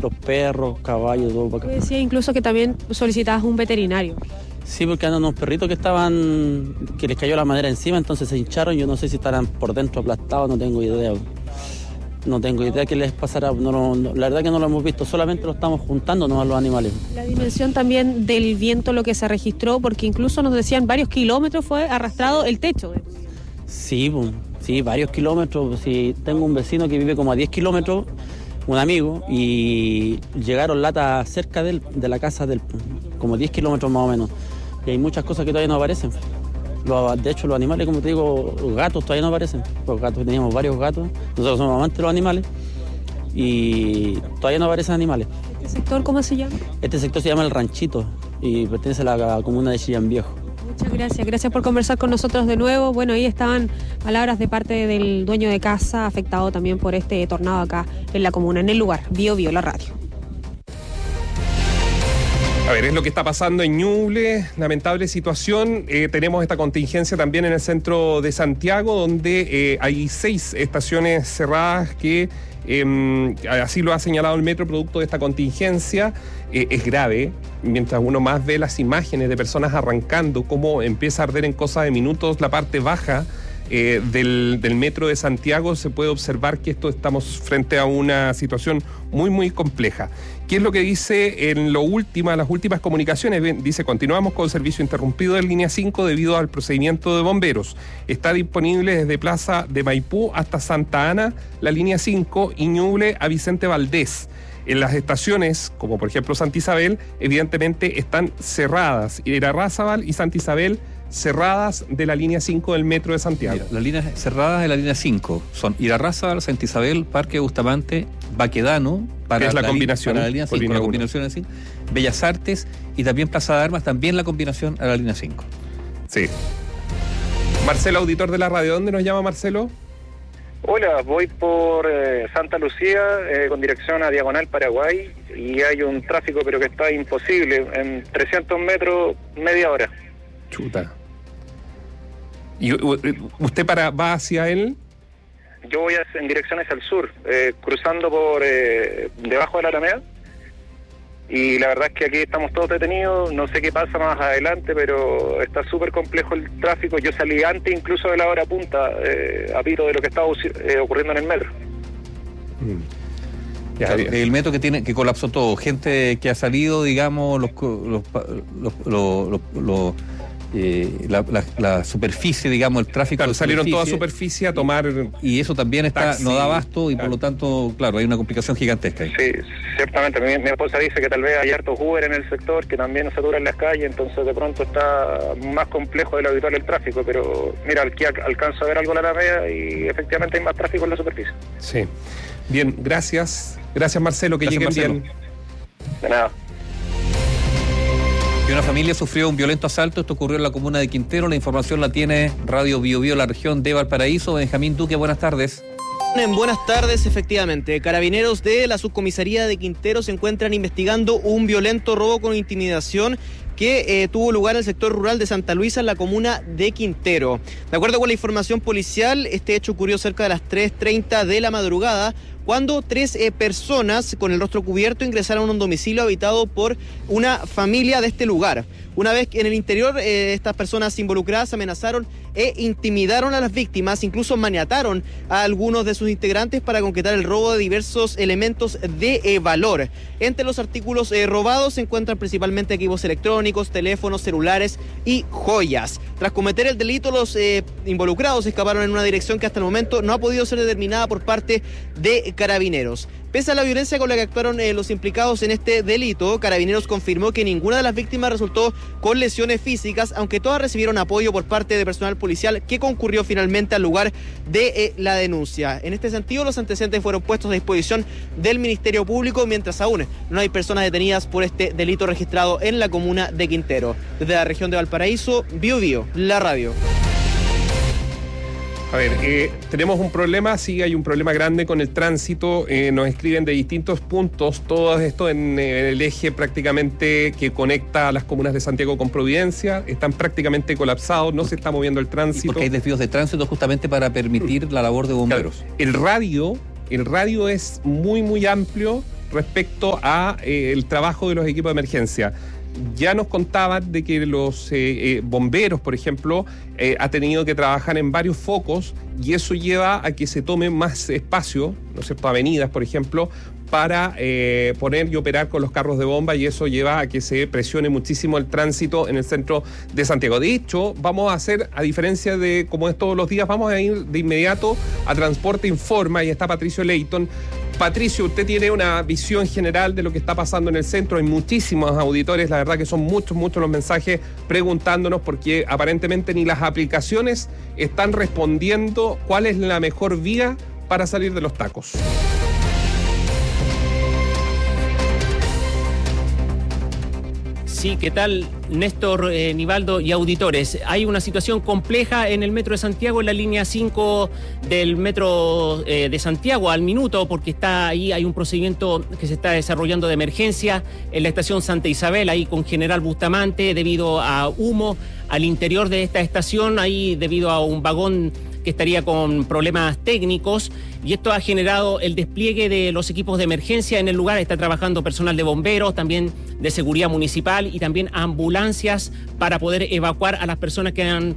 kilómetros, perros, caballos, todo para acá. Decía incluso que también solicitabas un veterinario. Sí, porque andan unos perritos que les cayó la madera encima, entonces se hincharon. Yo no sé si estarán por dentro aplastados, no tengo idea. No tengo idea qué les pasará. La verdad que no lo hemos visto, solamente lo estamos juntando nomás los animales. La dimensión también del viento, lo que se registró, porque incluso nos decían varios kilómetros fue arrastrado el techo. Sí, varios kilómetros. Sí, tengo un vecino que vive como a 10 kilómetros, un amigo, y llegaron latas cerca de la casa del como 10 kilómetros más o menos. Y hay muchas cosas que todavía no aparecen. De hecho, los animales, como te digo, los gatos todavía no aparecen. Los gatos, teníamos varios gatos. Nosotros somos amantes de los animales y todavía no aparecen animales. ¿Este sector cómo se llama? Este sector se llama El Ranchito y pertenece a la comuna de Chillán Viejo. Muchas gracias por conversar con nosotros de nuevo. Bueno, ahí estaban palabras de parte del dueño de casa, afectado también por este tornado acá en la comuna, en el lugar. Bio, la radio. A ver, es lo que está pasando en Ñuble, lamentable situación. Tenemos esta contingencia también en el centro de Santiago, donde hay 6 estaciones cerradas que, así lo ha señalado el metro, producto de esta contingencia. Es grave, mientras uno más ve las imágenes de personas arrancando, cómo empieza a arder en cosa de minutos la parte baja del metro de Santiago, se puede observar que estamos frente a una situación muy, muy compleja. ¿Qué es lo que dice en las últimas comunicaciones? Dice: continuamos con servicio interrumpido en línea 5 debido al procedimiento de bomberos. Está disponible desde Plaza de Maipú hasta Santa Ana, la línea 5, y Ñuble a Vicente Valdés. En las estaciones, como por ejemplo Santa Isabel, evidentemente están cerradas. Irarrázaval y Santa Isabel cerradas de la línea 5 del metro de Santiago. Mira, las líneas cerradas de la línea 5 son Irarrázaval, Santa Isabel, Parque Bustamante, Baquedano, para la combinación, para la línea 5, la combinación así, Bellas Artes y también Plaza de Armas, también la combinación a la línea 5. Sí. Marcelo, auditor de la radio, ¿dónde nos llama Marcelo? Hola, voy por Santa Lucía con dirección a Diagonal Paraguay y hay un tráfico pero que está imposible, en 300 metros, media hora. Chuta. ¿Y usted va hacia él? Yo voy en dirección hacia el sur, cruzando por debajo de la Alameda, y la verdad es que aquí estamos todos detenidos. No sé qué pasa más adelante, pero está súper complejo el tráfico. Yo salí antes incluso de la hora punta, a pito de lo que estaba ocurriendo en el metro. Claro, el metro que colapsó todo, gente que ha salido, digamos, la superficie, digamos, el tráfico. Claro, salieron toda superficie a tomar. Y eso también no da abasto y claro, por lo tanto, claro, hay una complicación gigantesca ahí. Sí, ciertamente. Mi esposa dice que tal vez hay hartos Uber en el sector que también saturan las calles, entonces de pronto está más complejo de lo habitual el tráfico. Pero mira, aquí alcanzo a ver algo en la Alameda y efectivamente hay más tráfico en la superficie. Sí. Bien, gracias. Gracias, Marcelo, que lleguen bien. De nada. Y una familia sufrió un violento asalto. Esto ocurrió en la comuna de Quintero. La información la tiene Radio Bio, la región de Valparaíso. Benjamín Duque, buenas tardes. Buenas tardes, efectivamente. Carabineros de la subcomisaría de Quintero se encuentran investigando un violento robo con intimidación que tuvo lugar en el sector rural de Santa Luisa, en la comuna de Quintero. De acuerdo con la información policial, este hecho ocurrió cerca de las 3:30 de la madrugada, cuando 3 personas con el rostro cubierto ingresaron a un domicilio habitado por una familia de este lugar. Una vez que en el interior, estas personas involucradas amenazaron e intimidaron a las víctimas, incluso maniataron a algunos de sus integrantes para concretar el robo de diversos elementos de valor. Entre los artículos robados se encuentran principalmente equipos electrónicos, teléfonos, celulares y joyas. Tras cometer el delito, los involucrados escaparon en una dirección que hasta el momento no ha podido ser determinada por parte de Carabineros. Pese a la violencia con la que actuaron los implicados en este delito, Carabineros confirmó que ninguna de las víctimas resultó con lesiones físicas, aunque todas recibieron apoyo por parte de personal policial que concurrió finalmente al lugar de la denuncia. En este sentido, los antecedentes fueron puestos a disposición del Ministerio Público, mientras aún no hay personas detenidas por este delito registrado en la comuna de Quintero. Desde la región de Valparaíso, Bio, la radio. A ver, tenemos un problema, sí, hay un problema grande con el tránsito. Nos escriben de distintos puntos, todo esto en el eje prácticamente que conecta a las comunas de Santiago con Providencia. Están prácticamente colapsados, no se está moviendo el tránsito. Porque hay desvíos de tránsito justamente para permitir la labor de bomberos. Claro, el radio es muy, muy amplio. respecto a el trabajo de los equipos de emergencia. Ya nos contaban de que los bomberos, por ejemplo, ha tenido que trabajar en varios focos y eso lleva a que se tome más espacio, ¿no es cierto?, avenidas, por ejemplo, para poner y operar con los carros de bomba, y eso lleva a que se presione muchísimo el tránsito en el centro de Santiago. De hecho, vamos a hacer, a diferencia de como es todos los días, vamos a ir de inmediato a Transporte Informa y está Patricio Leighton. Patricio, usted tiene una visión general de lo que está pasando en el centro. Hay muchísimos auditores, la verdad que son muchos los mensajes preguntándonos porque aparentemente ni las aplicaciones están respondiendo cuál es la mejor vía para salir de los tacos. Sí, ¿qué tal, Néstor, Nivaldo y auditores? Hay una situación compleja en el Metro de Santiago, en la línea 5 del Metro de Santiago al minuto, porque está ahí, hay un procedimiento que se está desarrollando de emergencia en la estación Santa Isabel, ahí con General Bustamante, debido a humo al interior de esta estación, ahí debido a un vagón que estaría con problemas técnicos, y esto ha generado el despliegue de los equipos de emergencia en el lugar. Está trabajando personal de bomberos, también de seguridad municipal y también ambulancias para poder evacuar a las personas que han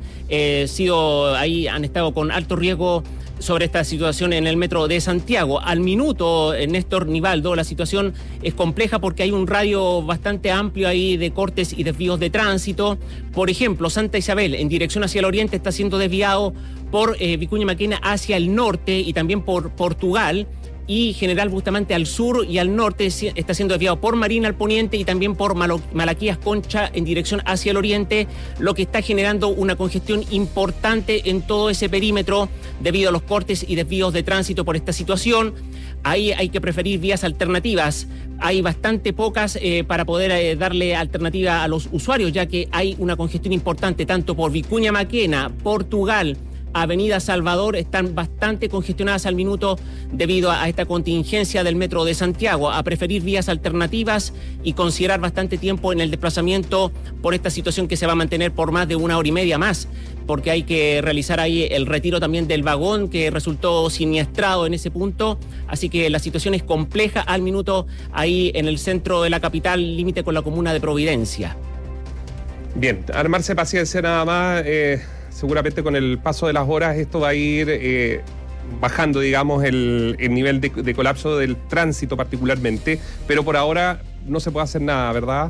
estado con alto riesgo sobre esta situación en el Metro de Santiago. Al minuto, Néstor, Nivaldo, la situación es compleja porque hay un radio bastante amplio ahí de cortes y desvíos de tránsito. Por ejemplo, Santa Isabel, en dirección hacia el oriente, está siendo desviado por Vicuña Maquena hacia el norte y también por Portugal, y General Bustamante al sur y al norte está siendo desviado por Marina al poniente y también por Malaquías Concha en dirección hacia el oriente, lo que está generando una congestión importante en todo ese perímetro debido a los cortes y desvíos de tránsito por esta situación. Ahí hay que preferir vías alternativas. Hay bastante pocas para poder darle alternativa a los usuarios, ya que hay una congestión importante tanto por Vicuña Maquena, Portugal, Avenida Salvador, están bastante congestionadas al minuto debido a esta contingencia del Metro de Santiago. A preferir vías alternativas y considerar bastante tiempo en el desplazamiento por esta situación que se va a mantener por más de 1 hora y media más, porque hay que realizar ahí el retiro también del vagón que resultó siniestrado en ese punto. Así que la situación es compleja al minuto ahí en el centro de la capital, límite con la comuna de Providencia. Bien, armarse paciencia nada más. Seguramente con el paso de las horas esto va a ir bajando, digamos, el nivel de colapso del tránsito particularmente, pero por ahora no se puede hacer nada, ¿verdad?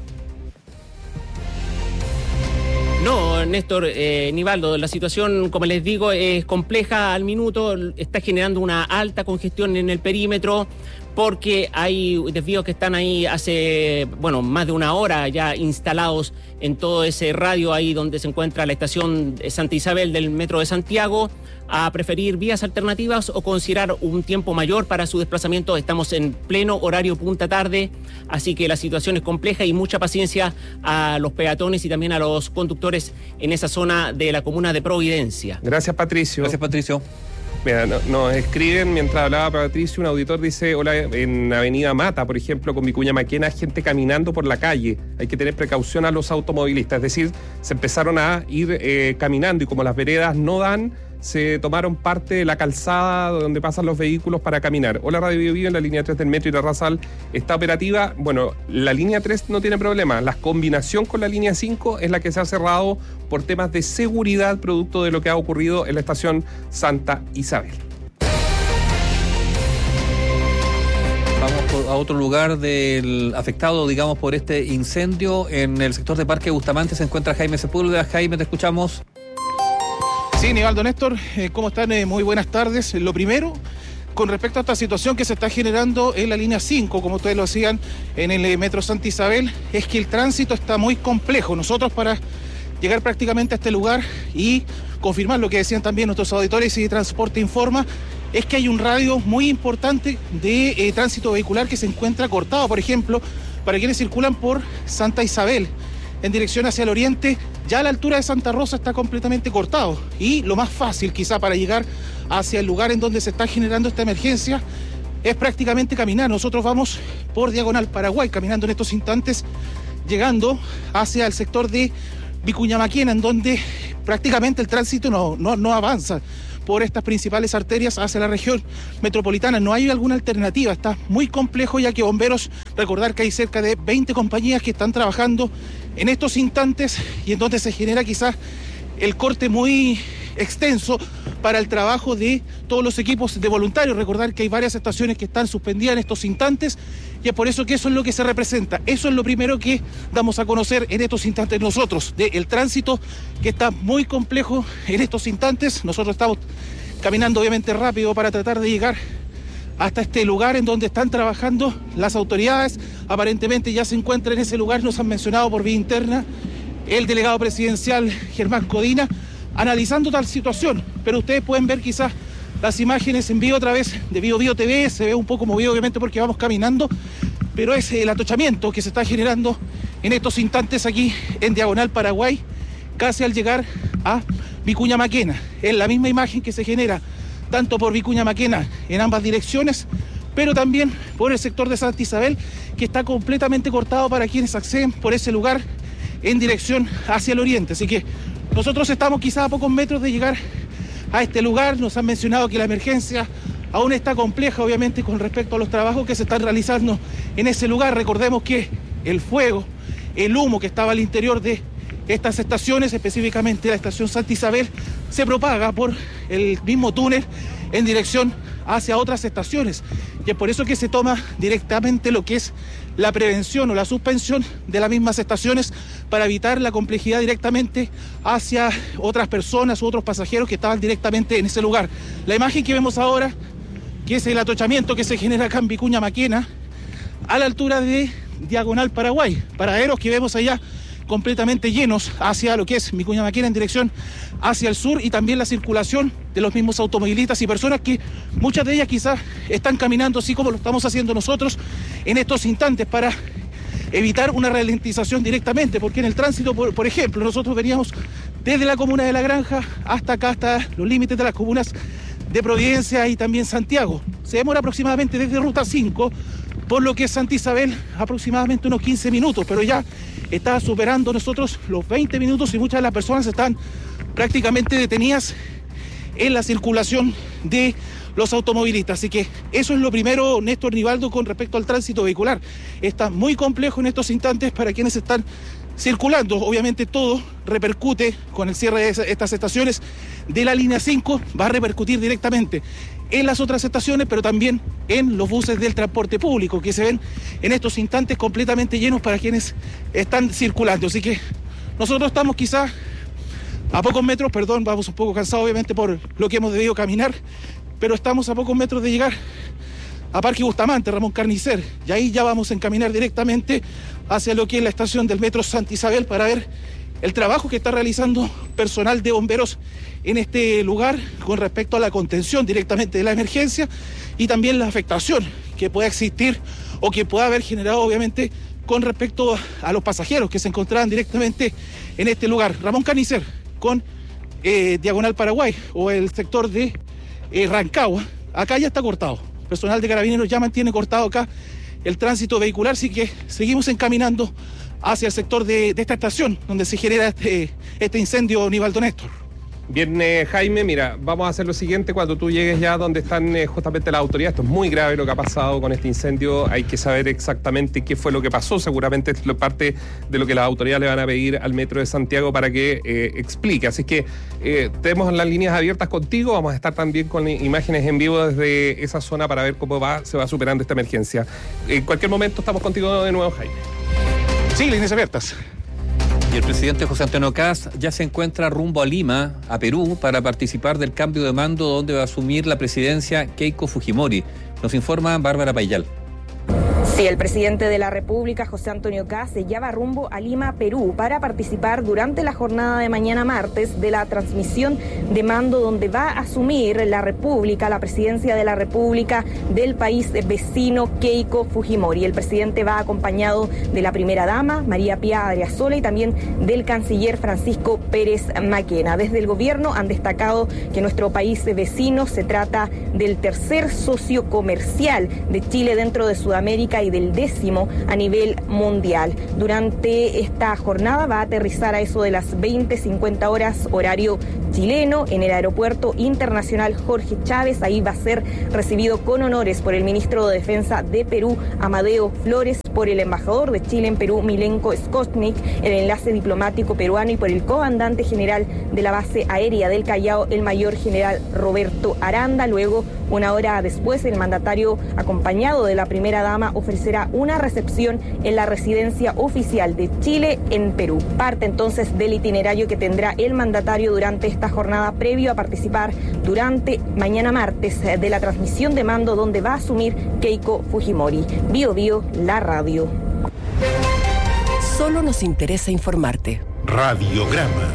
No, Néstor, Nivaldo, la situación, como les digo, es compleja al minuto, está generando una alta congestión en el perímetro, porque hay desvíos que están ahí hace, más de 1 hora ya instalados en todo ese radio ahí donde se encuentra la estación Santa Isabel del Metro de Santiago. A preferir vías alternativas o considerar un tiempo mayor para su desplazamiento. Estamos en pleno horario punta tarde, así que la situación es compleja y mucha paciencia a los peatones y también a los conductores en esa zona de la comuna de Providencia. Gracias, Patricio. Gracias, Patricio. Mira, nos escriben, mientras hablaba Patricio, un auditor dice: hola, en Avenida Mata, por ejemplo, con Vicuña Maquena, gente caminando por la calle. Hay que tener precaución a los automovilistas. Es decir, se empezaron a ir caminando y como las veredas no dan, se tomaron parte de la calzada donde pasan los vehículos para caminar. Hola, Radio Biobío, en la línea 3 del Metro y la Razal está operativa. Bueno, la línea 3 no tiene problema. La combinación con la línea 5 es la que se ha cerrado por temas de seguridad, producto de lo que ha ocurrido en la estación Santa Isabel. Vamos a otro lugar del afectado, digamos, por este incendio. En el sector de Parque Bustamante se encuentra Jaime Sepúlveda. Jaime, te escuchamos. Sí, Nivaldo, Néstor, ¿cómo están? Muy buenas tardes. Lo primero, con respecto a esta situación que se está generando en la línea 5, como ustedes lo hacían en el Metro Santa Isabel, es que el tránsito está muy complejo. Nosotros, para llegar prácticamente a este lugar y confirmar lo que decían también nuestros auditores y Transporte Informa, es que hay un radio muy importante de tránsito vehicular que se encuentra cortado. Por ejemplo, para quienes circulan por Santa Isabel en dirección hacia el oriente, ya a la altura de Santa Rosa está completamente cortado. Y lo más fácil quizá para llegar hacia el lugar en donde se está generando esta emergencia es prácticamente caminar. Nosotros vamos por Diagonal Paraguay, caminando en estos instantes, llegando hacia el sector de Vicuña Maquena, en donde prácticamente el tránsito no avanza. por estas principales arterias hacia la región metropolitana. No hay alguna alternativa, está muy complejo, ya que bomberos, recordar que hay cerca de 20 compañías que están trabajando en estos instantes y en donde se genera quizás el corte muy extenso para el trabajo de todos los equipos de voluntarios. Recordar que hay varias estaciones que están suspendidas en estos instantes y es por eso que eso es lo que se representa. Eso es lo primero que damos a conocer en estos instantes nosotros, del tránsito que está muy complejo en estos instantes. Nosotros estamos caminando obviamente rápido para tratar de llegar hasta este lugar en donde están trabajando las autoridades. Aparentemente ya se encuentra en ese lugar, nos han mencionado por vía interna el delegado presidencial Germán Codina, analizando tal situación, pero ustedes pueden ver quizás las imágenes en vivo a través de BioBio TV, se ve un poco movido obviamente porque vamos caminando, pero es el atochamiento que se está generando en estos instantes aquí en Diagonal Paraguay, casi al llegar a Vicuña Maquena. Es la misma imagen que se genera tanto por Vicuña Maquena en ambas direcciones, pero también por el sector de Santa Isabel, que está completamente cortado para quienes acceden por ese lugar en dirección hacia el oriente. Así que nosotros estamos quizás a pocos metros de llegar a este lugar. Nos han mencionado que la emergencia aún está compleja, obviamente, con respecto a los trabajos que se están realizando en ese lugar. Recordemos que el fuego, el humo que estaba al interior de estas estaciones, específicamente la estación Santa Isabel, se propaga por el mismo túnel en dirección hacia otras estaciones. Y es por eso que se toma directamente lo que es la prevención o la suspensión de las mismas estaciones para evitar la complejidad directamente hacia otras personas u otros pasajeros que estaban directamente en ese lugar. La imagen que vemos ahora, que es el atochamiento que se genera acá en Vicuña Maquena, a la altura de Diagonal Paraguay, paraderos que vemos allá completamente llenos hacia lo que es Vicuña Maquena en dirección hacia el sur, y también la circulación de los mismos automovilistas y personas que muchas de ellas quizás están caminando así como lo estamos haciendo nosotros en estos instantes para evitar una ralentización directamente, porque en el tránsito, por ejemplo, nosotros veníamos desde la comuna de La Granja hasta acá, hasta los límites de las comunas de Providencia y también Santiago. Se demora aproximadamente desde Ruta 5, por lo que es Santa Isabel, aproximadamente unos 15 minutos, pero ya está superando nosotros los 20 minutos y muchas de las personas están prácticamente detenidas en la circulación de los automovilistas. Así que eso es lo primero, Néstor, Nivaldo, con respecto al tránsito vehicular. Está muy complejo en estos instantes para quienes están circulando. Obviamente todo repercute con el cierre de estas estaciones de la línea 5, va a repercutir directamente en las otras estaciones, pero también en los buses del transporte público, que se ven en estos instantes completamente llenos para quienes están circulando. Así que nosotros estamos quizás a pocos metros, vamos un poco cansados obviamente por lo que hemos debido caminar, pero estamos a pocos metros de llegar a Parque Bustamante, Ramón Carnicer, y ahí ya vamos a encaminar directamente hacia lo que es la estación del metro Santa Isabel para ver el trabajo que está realizando personal de bomberos en este lugar con respecto a la contención directamente de la emergencia y también la afectación que pueda existir o que pueda haber generado obviamente con respecto a los pasajeros que se encontraban directamente en este lugar. Ramón Carnicer con Diagonal Paraguay o el sector de Rancagua, acá ya está cortado. Personal de Carabineros ya mantiene cortado acá el tránsito vehicular, así que seguimos encaminando hacia el sector de esta estación donde se genera este incendio, Nivaldo, Néstor. Bien, Jaime, mira, vamos a hacer lo siguiente cuando tú llegues ya donde están justamente las autoridades. Esto es muy grave lo que ha pasado con este incendio, hay que saber exactamente qué fue lo que pasó, seguramente es parte de lo que las autoridades le van a pedir al Metro de Santiago para que explique. Así que tenemos las líneas abiertas contigo, vamos a estar también con imágenes en vivo desde esa zona para ver cómo se va superando esta emergencia. En cualquier momento estamos contigo de nuevo, Jaime. Sí, líneas abiertas. Y el presidente José Antonio Kast ya se encuentra rumbo a Lima, a Perú, para participar del cambio de mando donde va a asumir la presidencia Keiko Fujimori. Nos informa Bárbara Payal. Sí, el presidente de la República, José Antonio Kast, ya va rumbo a Lima, Perú, para participar durante la jornada de mañana martes de la transmisión de mando donde va a asumir la República, la presidencia de la República del país vecino Keiko Fujimori. El presidente va acompañado de la primera dama, María Pía Adriasola, y también del canciller Francisco Pérez Maquena. Desde el gobierno han destacado que nuestro país vecino se trata del tercer socio comercial de Chile dentro de Sudamérica y y del 10º a nivel mundial. Durante esta jornada va a aterrizar a eso de las 20:50 horas horario chileno en el Aeropuerto Internacional Jorge Chávez. Ahí va a ser recibido con honores por el ministro de Defensa de Perú, Amadeo Flores, por el embajador de Chile en Perú, Milenko Skotnik, el enlace diplomático peruano, y por el comandante general de la base aérea del Callao, el mayor general Roberto Aranda. Luego, una hora después, el mandatario, acompañado de la primera dama, ofrecerá una recepción en la residencia oficial de Chile en Perú. Parte entonces del itinerario que tendrá el mandatario durante esta jornada, previo a participar durante mañana martes de la transmisión de mando donde va a asumir Keiko Fujimori. Bio Bio, la radio. Solo nos interesa informarte. Radiograma.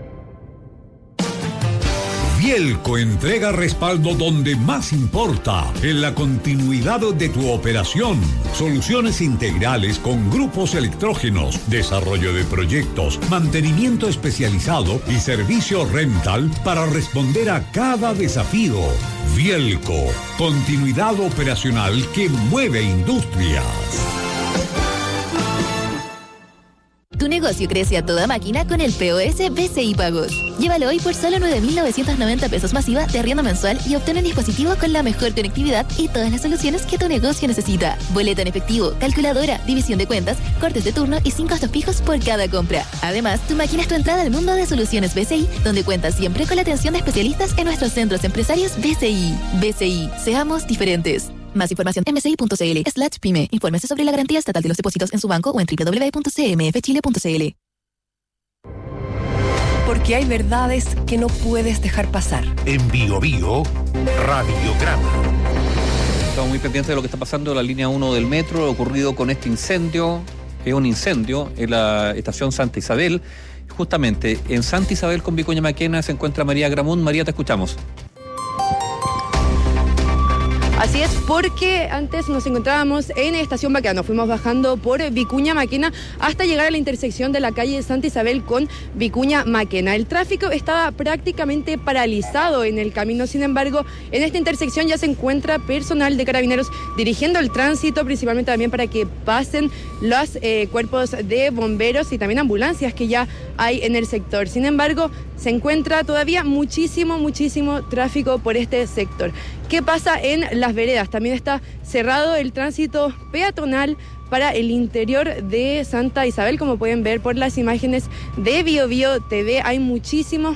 Vielco entrega respaldo donde más importa, en la continuidad de tu operación. Soluciones integrales con grupos electrógenos, desarrollo de proyectos, mantenimiento especializado y servicio rental para responder a cada desafío. Vielco, continuidad operacional que mueve industrias. Tu negocio crece a toda máquina con el POS BCI Pagos. Llévalo hoy por solo 9.990 pesos masiva de arriendo mensual y obtén un dispositivo con la mejor conectividad y todas las soluciones que tu negocio necesita. Boleta en efectivo, calculadora, división de cuentas, cortes de turno y sin costos fijos por cada compra. Además, tu máquina es tu entrada al mundo de soluciones BCI, donde cuentas siempre con la atención de especialistas en nuestros centros empresarios BCI. BCI, seamos diferentes. Más información en bci.cl/pyme. Infórmese sobre la garantía estatal de los depósitos en su banco o en www.cmfchile.cl. Porque hay verdades que no puedes dejar pasar. En Bio Bio, Radiograma. Estamos muy pendientes de lo que está pasando en la línea 1 del metro, lo ocurrido con este incendio. Es un incendio en la estación Santa Isabel. Justamente en Santa Isabel con Vicuña Maquena se encuentra María Gramún. María, te escuchamos. Así es, porque antes nos encontrábamos en Estación Baquedano, fuimos bajando por Vicuña Maquena hasta llegar a la intersección de la calle Santa Isabel con Vicuña Maquena. El tráfico estaba prácticamente paralizado en el camino, sin embargo, en esta intersección ya se encuentra personal de Carabineros dirigiendo el tránsito, principalmente también para que pasen los cuerpos de bomberos y también ambulancias que ya hay en el sector. Sin embargo, se encuentra todavía muchísimo tráfico por este sector. ¿Qué pasa en las veredas? También está cerrado el tránsito peatonal para el interior de Santa Isabel, como pueden ver por las imágenes de Bio Bio TV. Hay muchísimo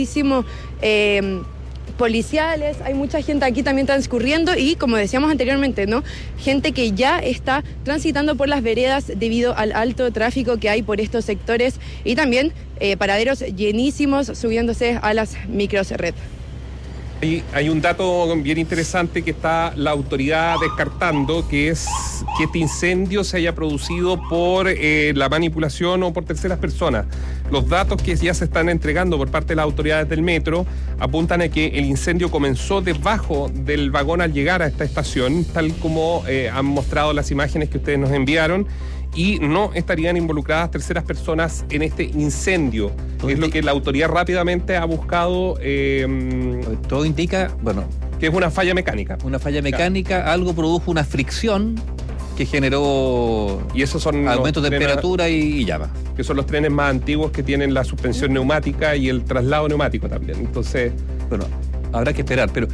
policiales, hay mucha gente aquí también transcurriendo y, como decíamos anteriormente, ¿no? Gente que ya está transitando por las veredas debido al alto tráfico que hay por estos sectores y también paraderos llenísimos subiéndose a las microserred. Hay un dato bien interesante que está la autoridad descartando, que es que este incendio se haya producido por la manipulación o por terceras personas. Los datos que ya se están entregando por parte de las autoridades del metro apuntan a que el incendio comenzó debajo del vagón al llegar a esta estación, tal como han mostrado las imágenes que ustedes nos enviaron, y no estarían involucradas terceras personas en este incendio. Es lo que la autoridad rápidamente ha buscado. Todo indica, bueno, que es una falla mecánica. Una falla mecánica, claro. Algo produjo una fricción que generó y esos son aumentos de temperatura y llama. Que son los trenes más antiguos que tienen la suspensión neumática y el traslado neumático también. Entonces, bueno, habrá que esperar, pero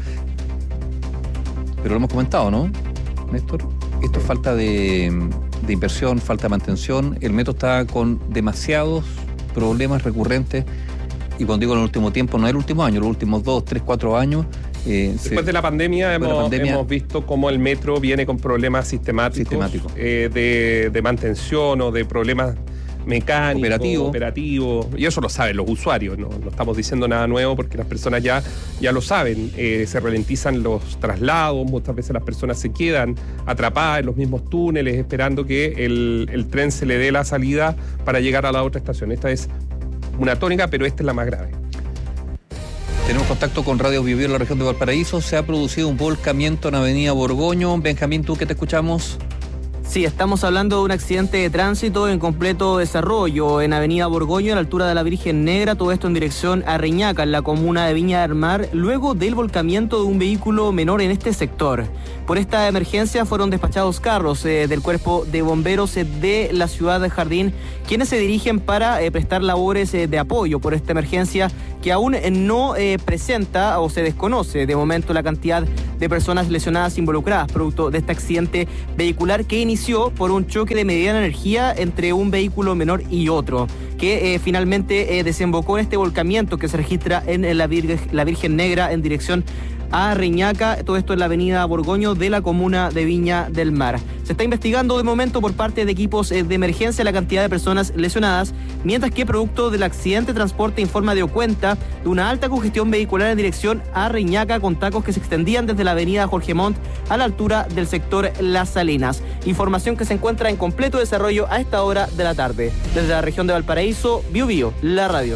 lo hemos comentado, ¿no, Néstor? Esto es falta de inversión, falta de mantención. El metro está con demasiados problemas recurrentes, y cuando digo en el último tiempo, no es el último año, los últimos 2, 3, 4 años. Después de la pandemia hemos visto cómo el metro viene con problemas sistemáticos. De mantención o de problemas mecánicos, operativos, y eso lo saben los usuarios, no estamos diciendo nada nuevo porque las personas ya lo saben. Se ralentizan los traslados, muchas veces las personas se quedan atrapadas en los mismos túneles esperando que el tren se le dé la salida para llegar a la otra estación. Esta es una tónica, pero esta es la más grave. Tenemos contacto con Radio Bio Bio en la región de Valparaíso. Se ha producido un volcamiento en Avenida Borgoño. Benjamín, ¿tú qué te escuchamos? Sí, estamos hablando de un accidente de tránsito en completo desarrollo en Avenida Borgoño, a la altura de la Virgen Negra, todo esto en dirección a Reñaca, en la comuna de Viña del Mar, luego del volcamiento de un vehículo menor en este sector. Por esta emergencia fueron despachados carros del Cuerpo de Bomberos de la ciudad de Jardín, quienes se dirigen para prestar labores de apoyo por esta emergencia que aún no presenta o se desconoce de momento la cantidad de personas lesionadas involucradas producto de este accidente vehicular que inició por un choque de mediana energía entre un vehículo menor y otro, que finalmente desembocó en este volcamiento que se registra en la Virgen Negra en dirección a Reñaca, todo esto en la avenida Borgoño de la comuna de Viña del Mar. Se está investigando de momento por parte de equipos de emergencia la cantidad de personas lesionadas, mientras que producto del accidente Transporte informa dio cuenta de una alta congestión vehicular en dirección a Reñaca con tacos que se extendían desde la avenida Jorge Montt a la altura del sector Las Salinas. Información que se encuentra en completo desarrollo a esta hora de la tarde. Desde la región de Valparaíso, Biobío, la radio.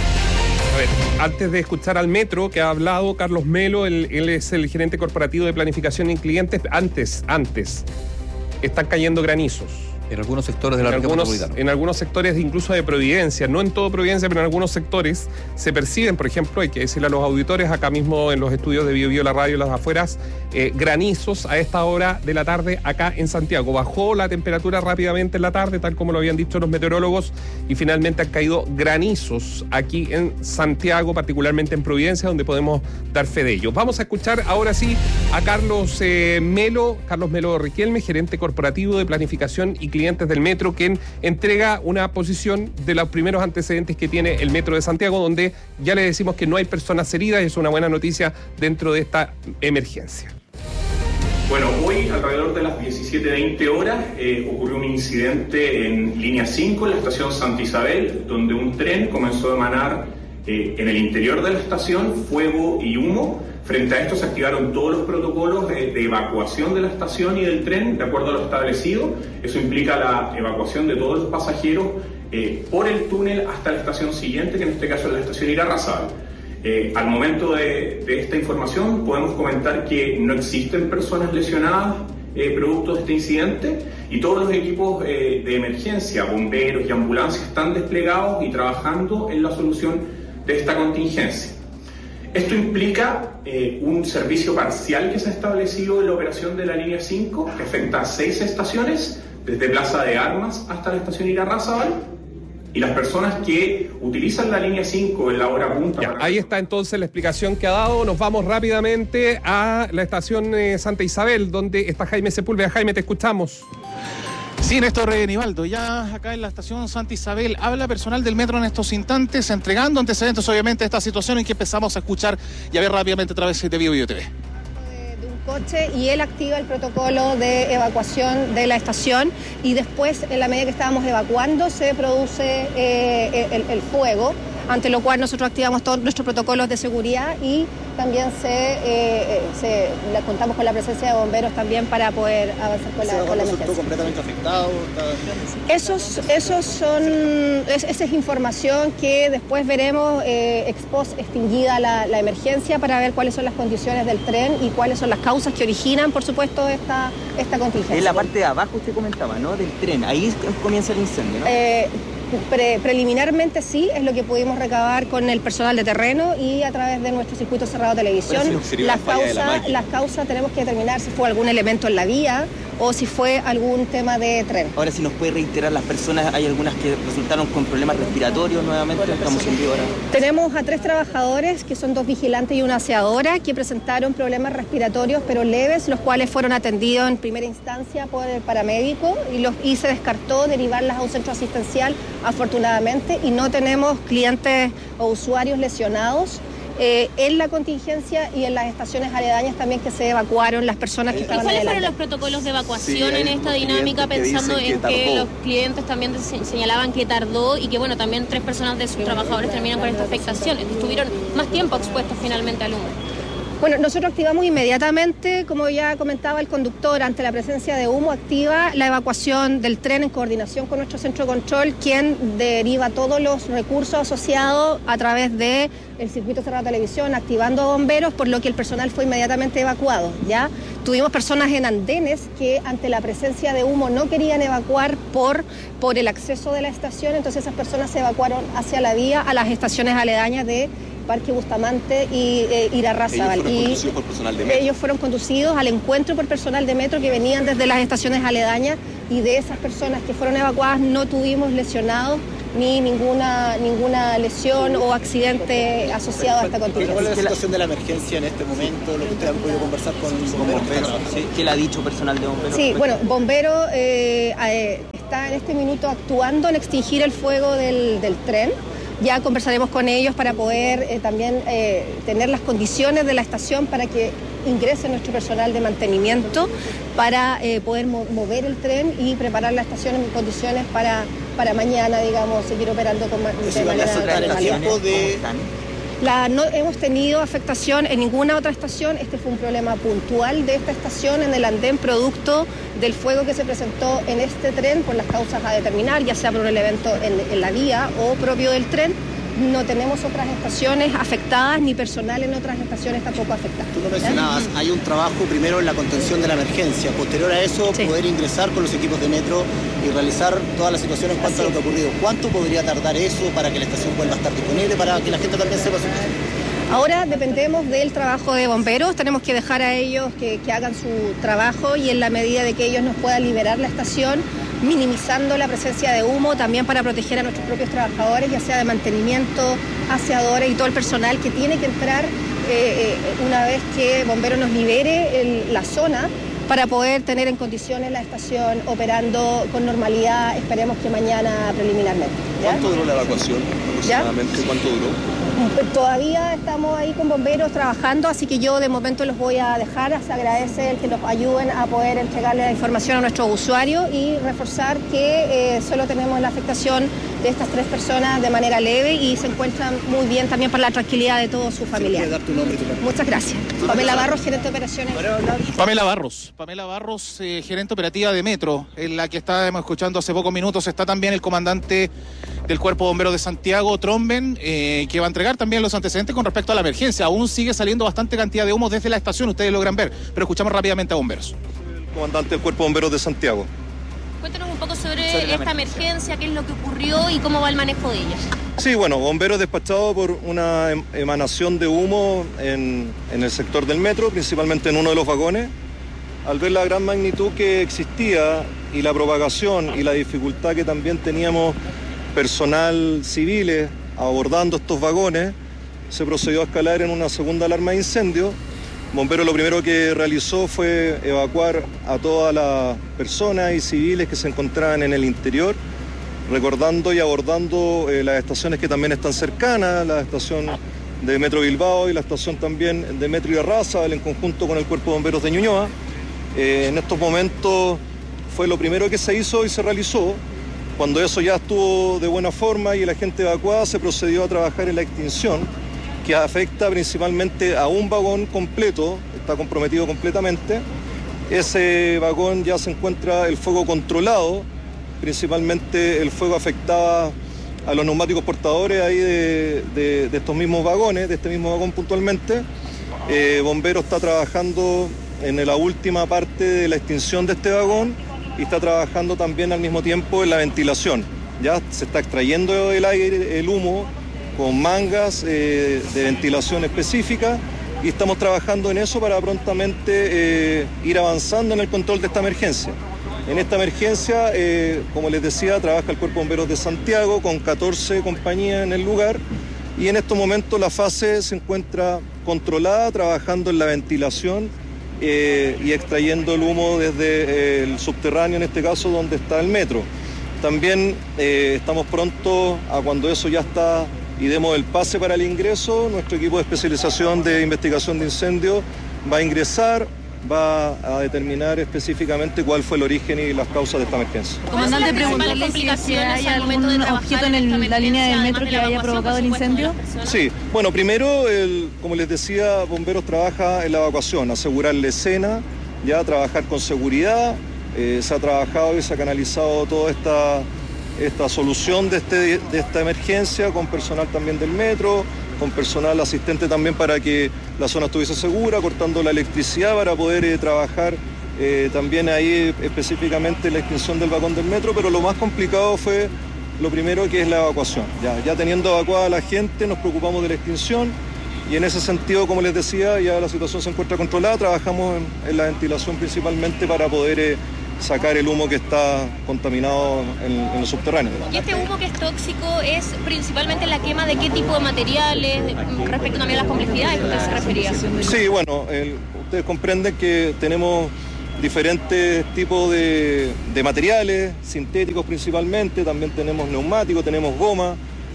A ver, antes de escuchar al Metro, que ha hablado Carlos Melo, él es el gerente corporativo de planificación y clientes. Antes, están cayendo granizos. En algunos sectores de la región metropolitana. En algunos sectores incluso de Providencia, no en todo Providencia, pero en algunos sectores se perciben, por ejemplo, hay que decirle a los auditores, acá mismo en los estudios de Biobío, la radio, las afueras, granizos a esta hora de la tarde acá en Santiago. Bajó la temperatura rápidamente en la tarde, tal como lo habían dicho los meteorólogos, y finalmente han caído granizos aquí en Santiago, particularmente en Providencia, donde podemos dar fe de ello. Vamos a escuchar ahora sí a Carlos Melo Riquelme, gerente corporativo de planificación y clientes del Metro, quien entrega una posición de los primeros antecedentes que tiene el Metro de Santiago, donde ya le decimos que no hay personas heridas, y es una buena noticia dentro de esta emergencia. Bueno, hoy alrededor de las 17:20 horas ocurrió un incidente en línea 5, en la estación Santa Isabel, donde un tren comenzó a emanar en el interior de la estación fuego y humo. Frente a esto se activaron todos los protocolos de evacuación de la estación y del tren de acuerdo a lo establecido. Eso implica la evacuación de todos los pasajeros por el túnel hasta la estación siguiente, que en este caso es la estación Irarrázaval. Al momento de esta información podemos comentar que no existen personas lesionadas producto de este incidente, y todos los equipos de emergencia, bomberos y ambulancias están desplegados y trabajando en la solución de esta contingencia. Esto implica un servicio parcial que se ha establecido en la operación de la línea 5, que afecta a 6 estaciones, desde Plaza de Armas hasta la estación Irarrázaval, y las personas que utilizan la línea 5 en la hora punta... Ya, ahí está entonces la explicación que ha dado. Nos vamos rápidamente a la estación Santa Isabel, donde está Jaime Sepúlveda. Jaime, te escuchamos. Sí, Néstor Nivaldo, ya acá en la estación Santa Isabel habla personal del Metro en estos instantes, entregando antecedentes obviamente a esta situación en que empezamos a escuchar y a ver rápidamente a través de Biobío TV. De un coche, y él activa el protocolo de evacuación de la estación, y después, en la medida que estábamos evacuando, se produce el fuego, ante lo cual nosotros activamos todos nuestros protocolos de seguridad, y también contamos con la presencia de bomberos también para poder avanzar con la emergencia. ¿Resultó completamente afectado? Esa es información que después veremos ex post extinguida la emergencia, para ver cuáles son las condiciones del tren y cuáles son las causas que originan, por supuesto, esta contingencia. En la parte de abajo usted comentaba, ¿no? Del tren, ahí comienza el incendio, ¿no? Preliminarmente sí, es lo que pudimos recabar con el personal de terreno y a través de nuestro circuito cerrado de televisión. Las causas tenemos que determinar si fue algún elemento en la vía o si fue algún tema de tren. Ahora, si nos puede reiterar las personas, hay algunas que resultaron con problemas respiratorios nuevamente, estamos en vivo ahora. Tenemos a 3 trabajadores, que son 2 vigilantes y una aseadora, que presentaron problemas respiratorios pero leves, los cuales fueron atendidos en primera instancia por el paramédico y se descartó derivarlas a un centro asistencial, afortunadamente, y no tenemos clientes o usuarios lesionados. En la contingencia y en las estaciones aledañas también, que se evacuaron las personas que estaban ¿Cuáles adelante. fueron los protocolos de evacuación en esta dinámica, pensando en que los clientes también señalaban que tardó y que, bueno, también 3 personas de sus trabajadores terminan con esta afectación? Estuvieron más tiempo expuestos finalmente al humo. Bueno, nosotros activamos inmediatamente, como ya comentaba el conductor, ante la presencia de humo, activa la evacuación del tren en coordinación con nuestro centro de control, quien deriva todos los recursos asociados a través del circuito cerrado de televisión, activando bomberos, por lo que el personal fue inmediatamente evacuado, ¿ya? Tuvimos personas en andenes que ante la presencia de humo no querían evacuar por el acceso de la estación, entonces esas personas se evacuaron hacia la vía a las estaciones aledañas de Parque Bustamante y Irarrázaval. ¿Ellos fueron conducidos por personal de metro? Ellos fueron conducidos al encuentro por personal de metro que venían desde las estaciones aledañas, y de esas personas que fueron evacuadas no tuvimos lesionados ni ninguna lesión o accidente asociado a esta contingencia. ¿Cuál es la situación de la emergencia en este momento? Lo que ustedes han podido conversar con bomberos. ¿Qué le ha dicho personal de bomberos? Sí, bueno, bomberos está en este minuto actuando en extinguir el fuego del tren. Ya conversaremos con ellos para poder también tener las condiciones de la estación para que ingrese nuestro personal de mantenimiento para poder mover el tren y preparar la estación en condiciones para mañana, digamos, seguir operando de manera normalidad. No hemos tenido afectación en ninguna otra estación. Este fue un problema puntual de esta estación en el andén, producto del fuego que se presentó en este tren por las causas a determinar, ya sea por el evento en la vía o propio del tren. No tenemos otras estaciones afectadas, ni personal en otras estaciones tampoco afectadas. Tú lo mencionabas, hay un trabajo primero en la contención de la emergencia, posterior a eso poder ingresar con los equipos de metro y realizar todas las situaciones en cuanto a lo que ha ocurrido. ¿Cuánto podría tardar eso para que la estación vuelva a estar disponible, para que la gente también sepa su situación? Ahora dependemos del trabajo de bomberos, tenemos que dejar a ellos que hagan su trabajo, y en la medida de que ellos nos puedan liberar la estación, minimizando la presencia de humo, también para proteger a nuestros propios trabajadores, ya sea de mantenimiento, aseadores y todo el personal que tiene que entrar una vez que bomberos nos libere la zona, para poder tener en condiciones la estación operando con normalidad, esperemos que mañana preliminarmente. ¿Ya? ¿Cuánto duró la evacuación aproximadamente? ¿Ya? ¿Cuánto duró? Todavía estamos ahí con bomberos trabajando, así que yo de momento los voy a dejar. Se agradece el que nos ayuden a poder entregarle la información a nuestros usuarios y reforzar que solo tenemos la afectación de estas 3 personas de manera leve y se encuentran muy bien también para la tranquilidad de todos sus familiares. Dar tu nombre y tu nombre. Muchas gracias. Pamela Barros, gerente de operaciones. Pamela Barros, gerente operativa de Metro, en la que estábamos escuchando hace pocos minutos. Está también el comandante del Cuerpo de Bomberos de Santiago, Tromben, que va a entregar también los antecedentes con respecto a la emergencia. Aún sigue saliendo bastante cantidad de humo desde la estación, ustedes logran ver, pero escuchamos rápidamente a bomberos. El comandante del Cuerpo de Bomberos de Santiago. Cuéntanos un poco sobre esta emergencia, qué es lo que ocurrió y cómo va el manejo de ella. Sí, bueno, bomberos despachados por una emanación de humo en el sector del metro, principalmente en uno de los vagones. Al ver la gran magnitud que existía y la propagación y la dificultad que también teníamos personal civiles abordando estos vagones, se procedió a escalar en una segunda alarma de incendio. Bomberos lo primero que realizó fue evacuar a todas las personas y civiles que se encontraban en el interior, recordando y abordando las estaciones que también están cercanas, la estación de Metro Bilbao y la estación también de Metro Irarrázaval, en conjunto con el Cuerpo de Bomberos de Ñuñoa. En estos momentos fue lo primero que se hizo y se realizó. Cuando eso ya estuvo de buena forma y la gente evacuada, se procedió a trabajar en la extinción, que afecta principalmente a un vagón completo, está comprometido completamente. Ese vagón ya se encuentra el fuego controlado, principalmente el fuego afectaba a los neumáticos portadores ahí de estos mismos vagones, de este mismo vagón puntualmente. Bomberos está trabajando en la última parte de la extinción de este vagón y está trabajando también al mismo tiempo en la ventilación. Ya se está extrayendo el aire, el humo, con mangas de ventilación específica, y estamos trabajando en eso para prontamente ir avanzando en el control de esta emergencia. En esta emergencia, como les decía, trabaja el Cuerpo de Bomberos de Santiago con 14 compañías en el lugar, y en estos momentos la fase se encuentra controlada, trabajando en la ventilación y extrayendo el humo desde el subterráneo, en este caso donde está el metro. También estamos prontos a cuando eso ya está y demos el pase para el ingreso, nuestro equipo de especialización de investigación de incendios va a ingresar, va a determinar específicamente cuál fue el origen y las causas de esta emergencia. Comandante, preguntarle si hay algún objeto en la línea del metro que haya provocado el incendio. Sí, bueno, primero, como les decía, Bomberos trabaja en la evacuación, asegurar la escena, ya trabajar con seguridad. Se ha trabajado y se ha canalizado toda esta solución de esta emergencia con personal también del metro, con personal asistente también para que la zona estuviese segura, cortando la electricidad para poder trabajar también ahí específicamente la extinción del vagón del metro, pero lo más complicado fue lo primero, que es la evacuación. Ya teniendo evacuada a la gente, nos preocupamos de la extinción y en ese sentido, como les decía, ya la situación se encuentra controlada. Trabajamos en la ventilación principalmente para poder sacar el humo que está contaminado en los subterráneos. ¿Y este humo que es tóxico es principalmente la quema de qué tipo de materiales, respecto también a las complejidades que usted se refería? Sí, bueno, ustedes comprenden que tenemos diferentes tipos de materiales, sintéticos principalmente, también tenemos neumáticos, tenemos goma,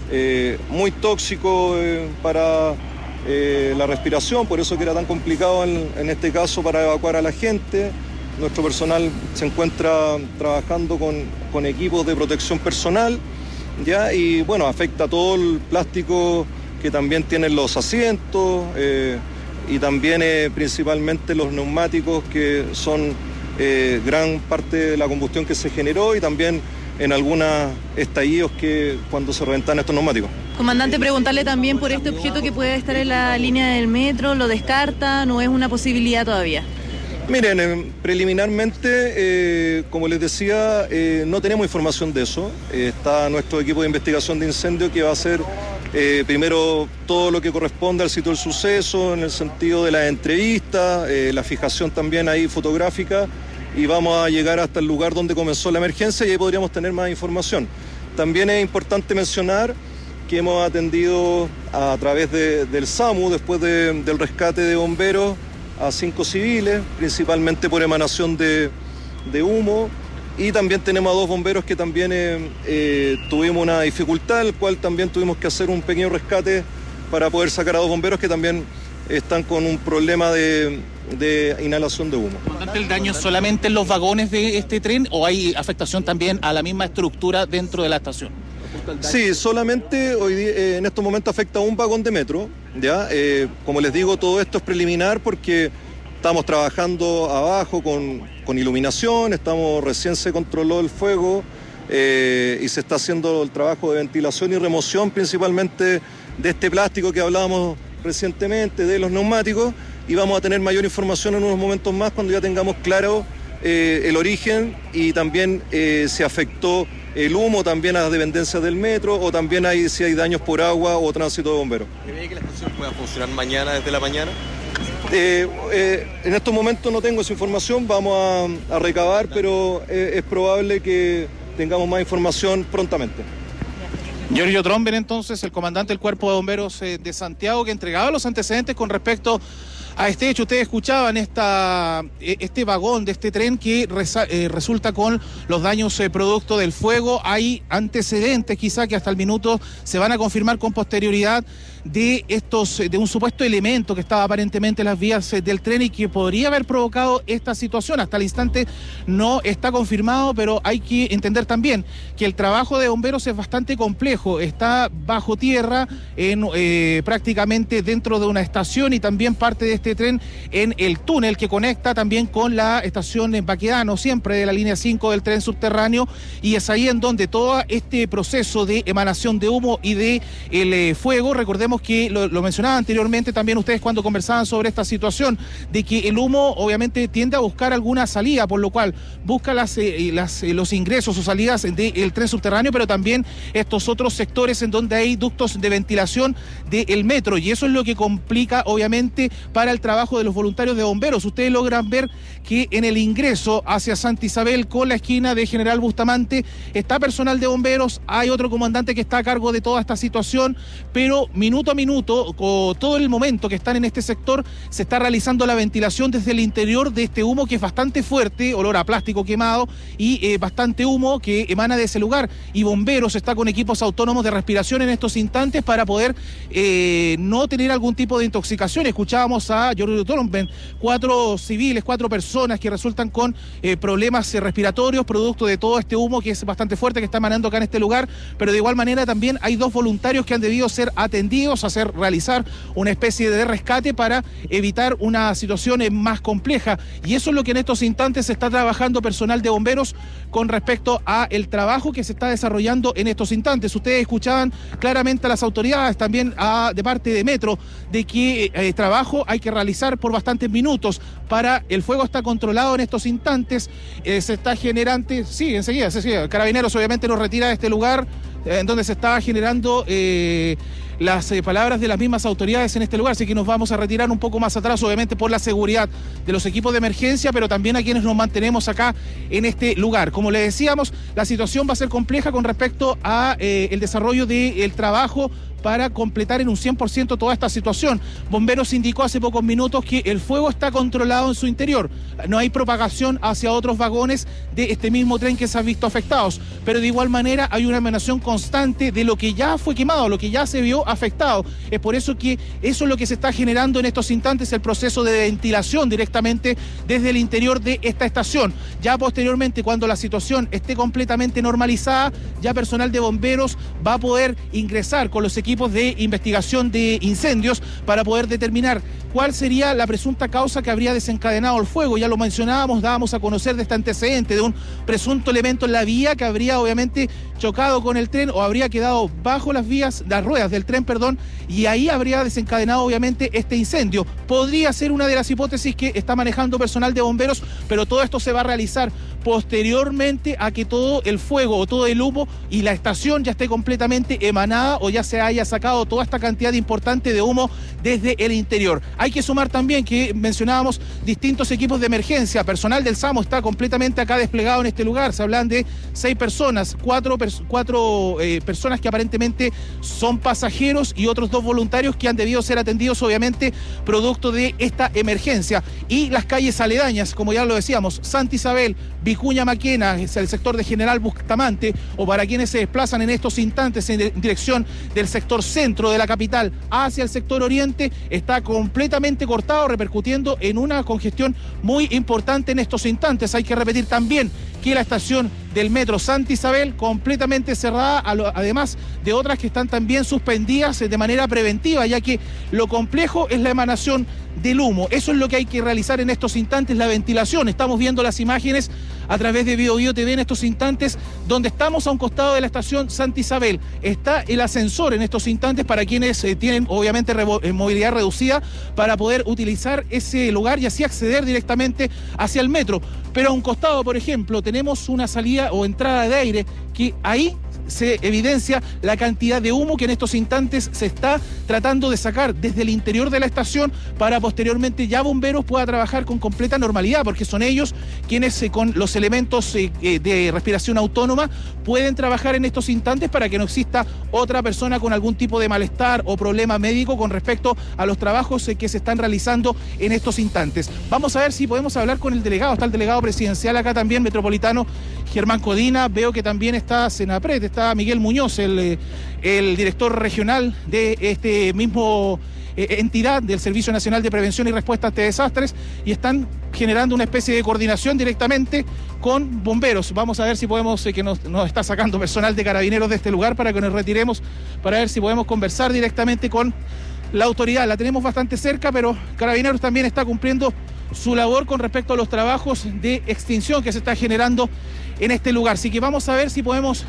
muy tóxico para la respiración, por eso que era tan complicado en este caso para evacuar a la gente. Nuestro personal se encuentra trabajando con equipos de protección personal, ¿ya? Y bueno, afecta todo el plástico que también tienen los asientos, y también principalmente los neumáticos, que son gran parte de la combustión que se generó, y también en algunos estallidos que cuando se reventan estos neumáticos. Comandante, preguntarle también por este objeto que puede estar en la línea del metro, ¿lo descarta? ¿No es una posibilidad todavía? Miren, preliminarmente, como les decía, no tenemos información de eso. Está nuestro equipo de investigación de incendio, que va a hacer primero todo lo que corresponde al sitio del suceso, en el sentido de la entrevista, la fijación también ahí fotográfica, y vamos a llegar hasta el lugar donde comenzó la emergencia y ahí podríamos tener más información. También es importante mencionar que hemos atendido a través del SAMU, después del rescate de bomberos, a 5 civiles, principalmente por emanación de humo, y también tenemos a 2 bomberos que también tuvimos una dificultad, el cual también tuvimos que hacer un pequeño rescate para poder sacar a 2 bomberos que también están con un problema de inhalación de humo. ¿El daño solamente en los vagones de este tren o hay afectación también a la misma estructura dentro de la estación? Sí, solamente hoy en estos momentos afecta a un vagón de metro, ¿ya? Como les digo, todo esto es preliminar porque estamos trabajando abajo con iluminación, recién se controló el fuego y se está haciendo el trabajo de ventilación y remoción principalmente de este plástico que hablábamos recientemente, de los neumáticos, y vamos a tener mayor información en unos momentos más cuando ya tengamos claro el origen, y también se afectó el humo también a las dependencias del metro, o también si hay daños por agua o tránsito de bomberos. ¿Cree que la estación pueda funcionar mañana desde la mañana? En estos momentos no tengo esa información, vamos a recabar, pero es probable que tengamos más información prontamente. Giorgio Tromben, entonces, el comandante del Cuerpo de Bomberos de Santiago, que entregaba los antecedentes con respecto a este hecho. Ustedes escuchaban este vagón de este tren que resulta con los daños producto del fuego. Hay antecedentes quizá que hasta el minuto se van a confirmar con posterioridad de un supuesto elemento que estaba aparentemente en las vías del tren y que podría haber provocado esta situación. Hasta el instante no está confirmado, pero hay que entender también que el trabajo de bomberos es bastante complejo. Está bajo tierra, prácticamente dentro de una estación, y también parte de este tren en el túnel que conecta también con la estación en Baquedano, siempre de la línea 5 del tren subterráneo, y es ahí en donde todo este proceso de emanación de humo y de el fuego. Recordemos que lo mencionaba anteriormente también ustedes cuando conversaban sobre esta situación, de que el humo obviamente tiende a buscar alguna salida, por lo cual busca los ingresos o salidas del tren subterráneo, pero también estos otros sectores en donde hay ductos de ventilación del metro, y eso es lo que complica obviamente para el trabajo de los voluntarios de bomberos. Ustedes logran ver que en el ingreso hacia Santa Isabel con la esquina de General Bustamante está personal de bomberos, hay otro comandante que está a cargo de toda esta situación, pero minuto a minuto, con todo el momento que están en este sector, se está realizando la ventilación desde el interior de este humo que es bastante fuerte, olor a plástico quemado y bastante humo que emana de ese lugar, y bomberos está con equipos autónomos de respiración en estos instantes para poder no tener algún tipo de intoxicación. Escuchábamos a a Giorgio Tolomben, 4 civiles, 4 personas que resultan con problemas respiratorios, producto de todo este humo que es bastante fuerte que está emanando acá en este lugar, pero de igual manera también hay 2 voluntarios que han debido ser atendidos, realizar una especie de rescate para evitar una situación más compleja, y eso es lo que en estos instantes se está trabajando personal de bomberos con respecto a el trabajo que se está desarrollando en estos instantes. Ustedes escuchaban claramente a las autoridades, también de parte de Metro, de que trabajo hay que realizar por bastantes minutos. El fuego está controlado en estos instantes, se está generando, sí, enseguida, Carabineros obviamente nos retira de este lugar en donde se estaba generando las palabras de las mismas autoridades en este lugar, así que nos vamos a retirar un poco más atrás, obviamente por la seguridad de los equipos de emergencia, pero también a quienes nos mantenemos acá en este lugar. Como les decíamos, la situación va a ser compleja con respecto a el desarrollo del trabajo para completar en un 100% toda esta situación. Bomberos indicó hace pocos minutos que el fuego está controlado en su interior. No hay propagación hacia otros vagones de este mismo tren que se han visto afectados, pero de igual manera hay una emanación constante de lo que ya fue quemado, lo que ya se vio afectado. Es por eso que eso es lo que se está generando en estos instantes, el proceso de ventilación directamente desde el interior de esta estación. Ya posteriormente, cuando la situación esté completamente normalizada, ya personal de bomberos va a poder ingresar con los equipos de investigación de incendios para poder determinar cuál sería la presunta causa que habría desencadenado el fuego. Ya lo mencionábamos, dábamos a conocer de este antecedente de un presunto elemento en la vía que habría obviamente chocado con el tren o habría quedado bajo las ruedas del tren, y ahí habría desencadenado obviamente este incendio. Podría ser una de las hipótesis que está manejando personal de bomberos, pero todo esto se va a realizar posteriormente a que todo el fuego o todo el humo y la estación ya esté completamente emanada o ya se haya sacado toda esta cantidad importante de humo desde el interior. Hay que sumar también que mencionábamos distintos equipos de emergencia, personal del SAMU está completamente acá desplegado en este lugar, se hablan de 6 personas, 4 personas que aparentemente son pasajeros y otros 2 voluntarios que han debido ser atendidos obviamente producto de esta emergencia. Y las calles aledañas, como ya lo decíamos, Santa Isabel, Vicuña Maquena, es el sector de General Bustamante, o para quienes se desplazan en estos instantes en dirección del sector centro de la capital hacia el sector oriente, está completamente cortado, repercutiendo en una congestión muy importante en estos instantes. Hay que repetir también que la estación del metro Santa Isabel completamente cerrada, además de otras que están también suspendidas de manera preventiva, ya que lo complejo es la emanación del humo. Eso es lo que hay que realizar en estos instantes, la ventilación. Estamos viendo las imágenes a través de Bio Bio TV en estos instantes, donde estamos a un costado de la estación Santa Isabel. Está el ascensor en estos instantes para quienes tienen obviamente movilidad reducida para poder utilizar ese lugar y así acceder directamente hacia el metro. Pero a un costado, por ejemplo, tenemos una salida o entrada de aire que ahí se evidencia la cantidad de humo que en estos instantes se está tratando de sacar desde el interior de la estación para posteriormente ya bomberos pueda trabajar con completa normalidad, porque son ellos quienes con los elementos de respiración autónoma pueden trabajar en estos instantes para que no exista otra persona con algún tipo de malestar o problema médico con respecto a los trabajos que se están realizando en estos instantes. Vamos a ver si podemos hablar con el delegado. Está el delegado presidencial acá también, metropolitano, Germán Codina. Veo que también está Senapred, está Miguel Muñoz, el director regional de este mismo entidad del Servicio Nacional de Prevención y Respuesta ante Desastres, y están generando una especie de coordinación directamente con bomberos. Vamos a ver si podemos, que nos está sacando personal de Carabineros de este lugar para que nos retiremos, para ver si podemos conversar directamente con la autoridad. La tenemos bastante cerca, pero Carabineros también está cumpliendo su labor con respecto a los trabajos de extinción que se está generando en este lugar. Así que vamos a ver si podemos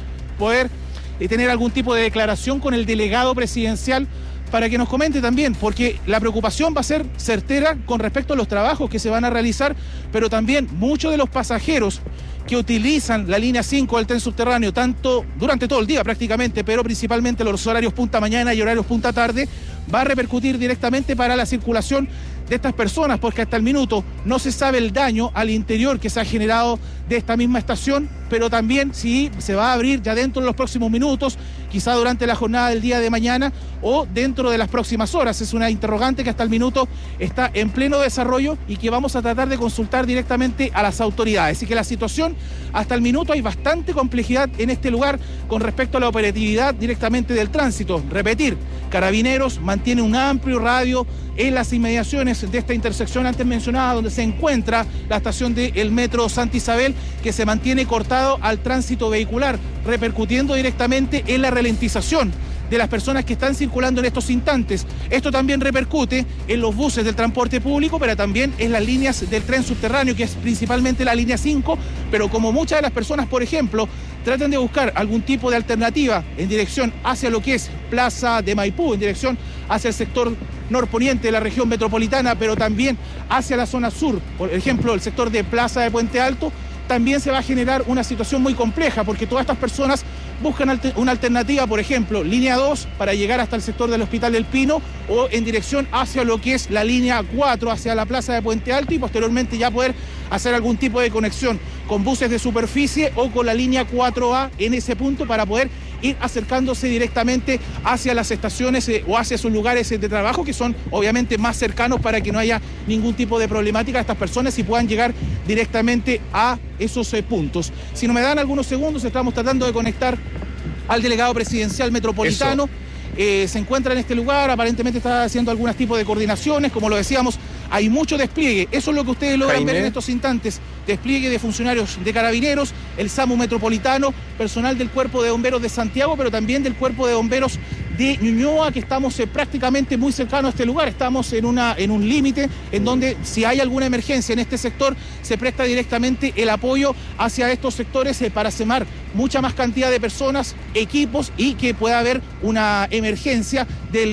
tener algún tipo de declaración con el delegado presidencial para que nos comente también, porque la preocupación va a ser certera con respecto a los trabajos que se van a realizar, pero también muchos de los pasajeros que utilizan la línea 5 del tren subterráneo, tanto durante todo el día prácticamente, pero principalmente los horarios punta mañana y horarios punta tarde, va a repercutir directamente para la circulación de estas personas, porque hasta el minuto no se sabe el daño al interior que se ha generado de esta misma estación, pero también si se va a abrir ya dentro de los próximos minutos, quizá durante la jornada del día de mañana o dentro de las próximas horas. Es una interrogante que hasta el minuto está en pleno desarrollo y que vamos a tratar de consultar directamente a las autoridades. Así que la situación, hasta el minuto hay bastante complejidad en este lugar con respecto a la operatividad directamente del tránsito. Repetir, Carabineros mantiene un amplio radio en las inmediaciones estaciones de esta intersección antes mencionada, donde se encuentra la estación del Metro Santa Isabel, que se mantiene cortado al tránsito vehicular, repercutiendo directamente en la ralentización de las personas que están circulando en estos instantes. Esto también repercute en los buses del transporte público, pero también en las líneas del tren subterráneo, que es principalmente la línea 5, pero como muchas de las personas, por ejemplo, tratan de buscar algún tipo de alternativa en dirección hacia lo que es Plaza de Maipú, en dirección hacia el sector norponiente de la región metropolitana, pero también hacia la zona sur, por ejemplo, el sector de Plaza de Puente Alto, también se va a generar una situación muy compleja, porque todas estas personas buscan una alternativa, por ejemplo, línea 2 para llegar hasta el sector del Hospital del Pino, o en dirección hacia lo que es la línea 4, hacia la Plaza de Puente Alto, y posteriormente ya poder hacer algún tipo de conexión con buses de superficie o con la línea 4A en ese punto, para poder ir acercándose directamente hacia las estaciones o hacia sus lugares de trabajo, que son obviamente más cercanos, para que no haya ningún tipo de problemática a estas personas y puedan llegar directamente a esos puntos. Si no me dan algunos segundos, estamos tratando de conectar al delegado presidencial metropolitano. Se encuentra en este lugar, aparentemente está haciendo algún tipo de coordinaciones, como lo decíamos, hay mucho despliegue, eso es lo que ustedes logran ver en estos instantes, despliegue de funcionarios de Carabineros, el SAMU metropolitano, personal del Cuerpo de Bomberos de Santiago, pero también del Cuerpo de Bomberos de Ñuñoa, que estamos prácticamente muy cercanos a este lugar. Estamos en un límite en donde, si hay alguna emergencia en este sector, se presta directamente el apoyo hacia estos sectores para semar mucha más cantidad de personas, equipos, y que pueda haber una emergencia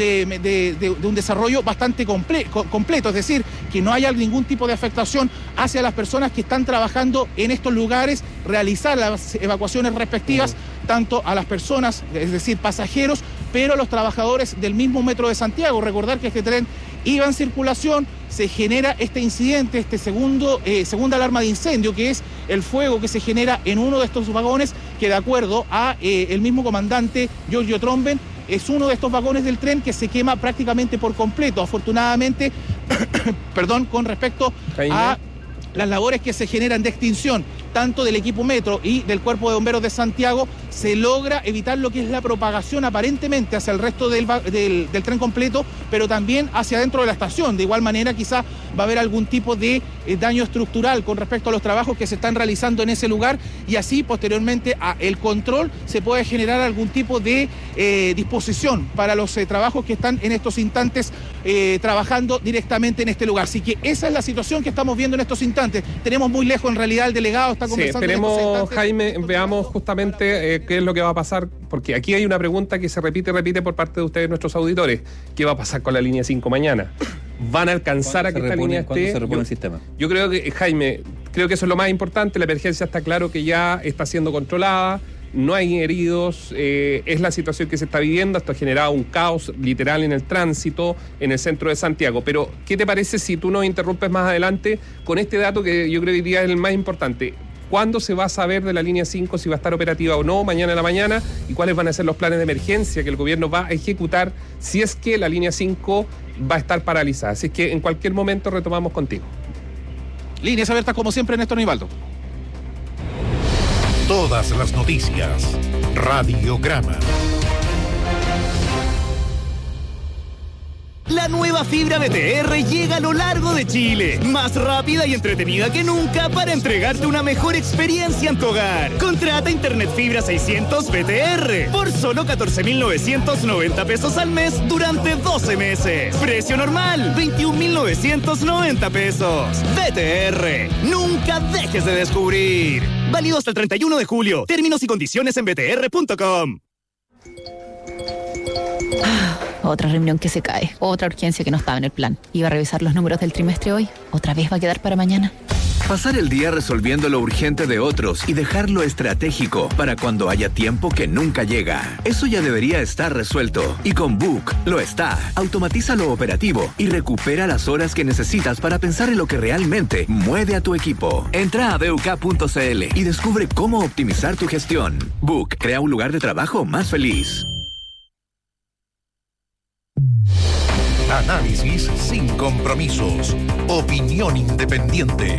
de un desarrollo bastante completo, es decir, que no haya ningún tipo de afectación hacia las personas que están trabajando en estos lugares, realizar las evacuaciones respectivas, tanto a las personas, es decir, pasajeros, pero a los trabajadores del mismo Metro de Santiago. Recordar que este tren iba en circulación, se genera este incidente, segunda alarma de incendio, que es el fuego que se genera en uno de estos vagones, que de acuerdo a el mismo comandante Giorgio Tromben, es uno de estos vagones del tren que se quema prácticamente por completo. Afortunadamente, con respecto a las labores que se generan de extinción, tanto del equipo Metro y del Cuerpo de Bomberos de Santiago, se logra evitar lo que es la propagación aparentemente hacia el resto del tren completo, pero también hacia dentro de la estación. De igual manera, quizá va a haber algún tipo de daño estructural con respecto a los trabajos que se están realizando en ese lugar, y así posteriormente a el control se puede generar algún tipo de disposición para los trabajos que están en estos instantes trabajando directamente en este lugar. Así que esa es la situación que estamos viendo en estos instantes. Tenemos muy lejos en realidad el delegado, está conversando. Sí, esperemos, Jaime, veamos justamente qué es lo que va a pasar, porque aquí hay una pregunta que se repite por parte de ustedes, nuestros auditores. ¿Qué va a pasar con la línea 5 mañana? ¿Van a alcanzar a que esta línea esté? ¿Cuándo se repone el sistema? Yo creo que, Jaime, eso es lo más importante. La emergencia está claro que ya está siendo controlada, no hay heridos, es la situación que se está viviendo. Esto ha generado un caos literal en el tránsito en el centro de Santiago. Pero, ¿qué te parece si tú nos interrumpes más adelante con este dato que yo creo que hoy día es el más importante? ¿Cuándo se va a saber de la línea 5 si va a estar operativa o no mañana en la mañana? ¿Y cuáles van a ser los planes de emergencia que el gobierno va a ejecutar si es que la línea 5 va a estar paralizada? Así que en cualquier momento retomamos contigo. Líneas abiertas como siempre, Néstor Nivaldo. Todas las noticias. Radiograma. La nueva fibra BTR llega a lo largo de Chile, más rápida y entretenida que nunca para entregarte una mejor experiencia en tu hogar. Contrata Internet Fibra 600 BTR por solo 14.990 pesos al mes durante 12 meses. Precio normal, 21.990 pesos. BTR, nunca dejes de descubrir. Válido hasta el 31 de julio. Términos y condiciones en btr.com. Otra reunión que se cae, otra urgencia que no estaba en el plan. Iba a revisar los números del trimestre hoy, otra vez va a quedar para mañana. Pasar el día resolviendo lo urgente de otros y dejar lo estratégico para cuando haya tiempo que nunca llega. Eso ya debería estar resuelto. Y con Book lo está. Automatiza lo operativo y recupera las horas que necesitas para pensar en lo que realmente mueve a tu equipo. Entra a buk.cl y descubre cómo optimizar tu gestión. Book crea un lugar de trabajo más feliz. Análisis sin compromisos. Opinión independiente.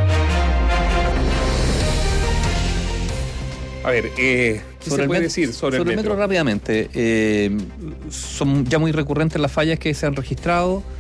A ver, ¿qué se puede decir sobre el metro? Rápidamente. Son ya muy recurrentes las fallas que se han registrado.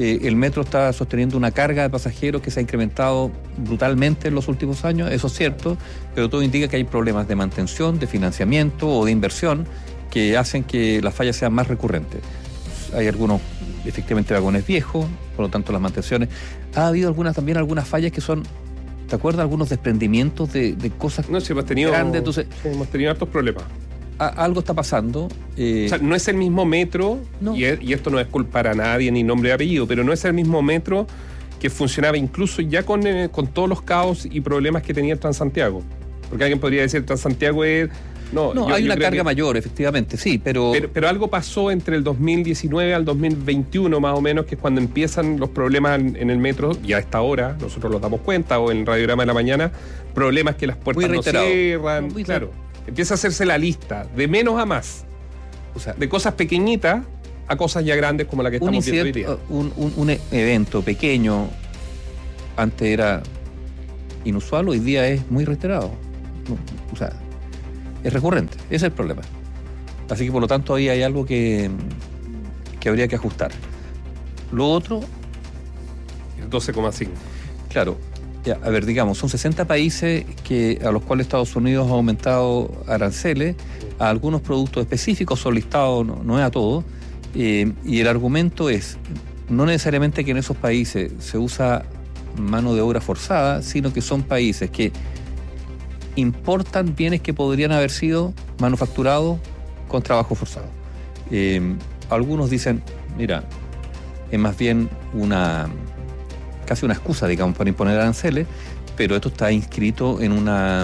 El metro está sosteniendo una carga de pasajeros que se ha incrementado brutalmente en los últimos años, eso es cierto, pero todo indica que hay problemas de mantención, de financiamiento o de inversión que hacen que las fallas sean más recurrentes. Hay algunos, efectivamente, vagones viejos, por lo tanto las mantenciones. Ha habido también algunas fallas que son, ¿te acuerdas? Algunos desprendimientos de cosas grandes. Entonces, hemos tenido hartos problemas. Algo está pasando. O sea, no es el mismo metro, no. y esto no es culpar a nadie ni nombre y apellido, pero no es el mismo metro que funcionaba incluso ya con todos los caos y problemas que tenía el Transantiago. Porque alguien podría decir Transantiago es... hay una carga mayor, efectivamente, sí, pero algo pasó entre el 2019 al 2021 más o menos, que es cuando empiezan los problemas en el metro, y a esta hora nosotros los damos cuenta, o en el Radiograma de la Mañana, problemas que las puertas no cierran, claro. Empieza a hacerse la lista, de menos a más. O sea, de cosas pequeñitas a cosas ya grandes como la que estamos viendo hoy día. Un evento pequeño antes era inusual, hoy día es muy reiterado. O sea, es recurrente, ese es el problema. Así que por lo tanto ahí hay algo que habría que ajustar. Lo otro... El 12,5. Claro. Ya, a ver, digamos, son 60 países a los cuales Estados Unidos ha aumentado aranceles a algunos productos específicos, son listados, no es a todos, y el argumento es no necesariamente que en esos países se usa mano de obra forzada, sino que son países que importan bienes que podrían haber sido manufacturados con trabajo forzado. Algunos dicen, mira, es más bien casi una excusa, digamos, para imponer aranceles, pero esto está inscrito en una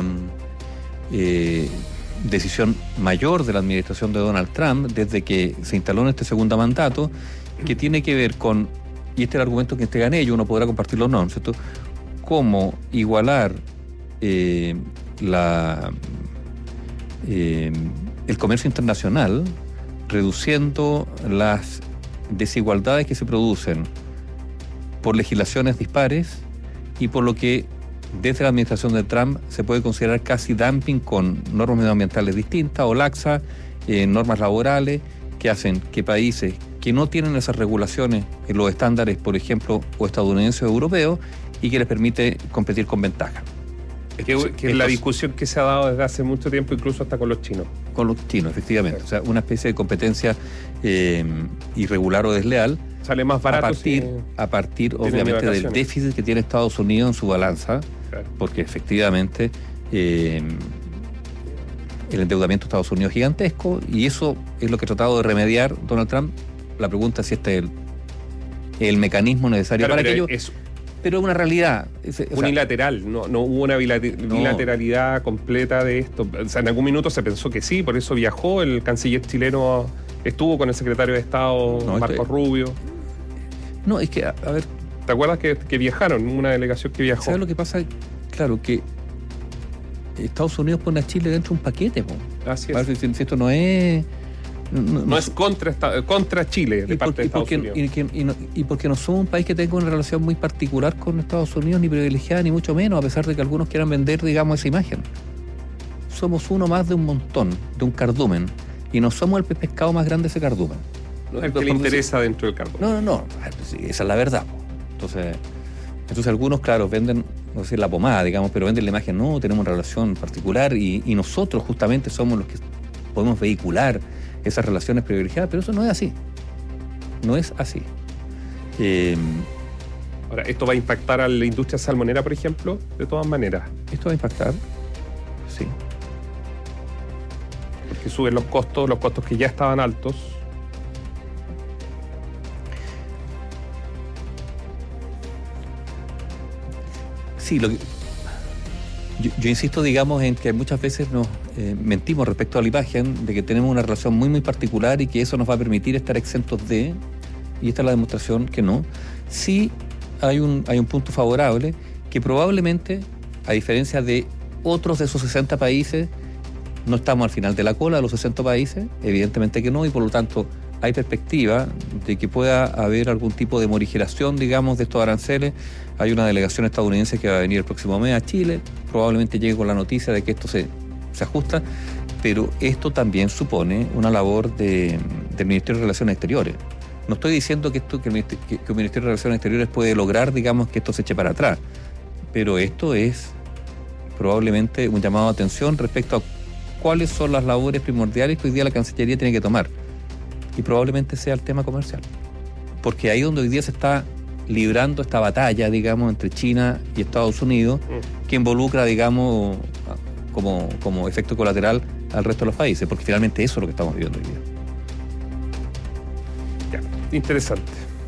decisión mayor de la administración de Donald Trump desde que se instaló en este segundo mandato, que tiene que ver con, y este es el argumento que entregan ellos, uno podrá compartirlo o no, ¿cierto?, cómo igualar el comercio internacional, reduciendo las desigualdades que se producen por legislaciones dispares y por lo que desde la administración de Trump se puede considerar casi dumping con normas medioambientales distintas o laxas, normas laborales que hacen que países que no tienen esas regulaciones en los estándares, por ejemplo, o estadounidenses o europeos, y que les permite competir con ventaja. Que es la discusión que se ha dado desde hace mucho tiempo, incluso hasta con los chinos. Con los chinos, efectivamente. O sea, una especie de competencia irregular o desleal. Sale más barato a partir obviamente del déficit que tiene Estados Unidos en su balanza, claro. Porque efectivamente el endeudamiento de Estados Unidos es gigantesco, y eso es lo que ha tratado de remediar Donald Trump. La pregunta es si este es el mecanismo necesario, claro, para aquello. Pero es una realidad. Unilateral, no hubo una bilateralidad completa de esto. O sea, en algún minuto se pensó que sí, por eso viajó el canciller chileno, estuvo con el secretario de Estado, Marcos Rubio. No, es que, a ver... ¿Te acuerdas que viajaron, una delegación que viajó? ¿Sabes lo que pasa? Claro, que Estados Unidos pone a Chile dentro de un paquete, po. Así es. Si esto no es... No es contra Chile de parte de Estados Unidos. Y porque no somos un país que tenga una relación muy particular con Estados Unidos, ni privilegiada, ni mucho menos, a pesar de que algunos quieran vender, digamos, esa imagen. Somos uno más de un montón, de un cardumen, y no somos el pescado más grande de ese cardumen. No es el que le interesa dentro del cardumen. No, esa es la verdad. Entonces algunos, claro, venden, no sé, la pomada, digamos, pero venden la imagen, no, tenemos una relación particular, y nosotros justamente somos los que podemos vehicular esas relaciones privilegiadas, pero eso no es así. No es así. Ahora, ¿esto va a impactar a la industria salmonera, por ejemplo? De todas maneras. ¿Esto va a impactar? Sí. Porque suben los costos que ya estaban altos. Sí, yo insisto, digamos, en que muchas veces nos mentimos respecto a la imagen de que tenemos una relación muy, muy particular y que eso nos va a permitir estar exentos de, y esta es la demostración que no. Sí hay un punto favorable, que probablemente, a diferencia de otros de esos 60 países, no estamos al final de la cola de los 60 países, evidentemente que no, y por lo tanto hay perspectiva de que pueda haber algún tipo de morigeración, digamos, de estos aranceles. Hay una delegación estadounidense que va a venir el próximo mes a Chile, probablemente llegue con la noticia de que esto se ajusta, pero esto también supone una labor del Ministerio de Relaciones Exteriores. No estoy diciendo que un Ministerio de Relaciones Exteriores puede lograr, digamos, que esto se eche para atrás, pero esto es probablemente un llamado de atención respecto a cuáles son las labores primordiales que hoy día la Cancillería tiene que tomar, y probablemente sea el tema comercial, porque ahí donde hoy día se está librando esta batalla, digamos, entre China y Estados Unidos, que involucra, digamos, como efecto colateral al resto de los países, porque finalmente eso es lo que estamos viviendo hoy día. Interesante.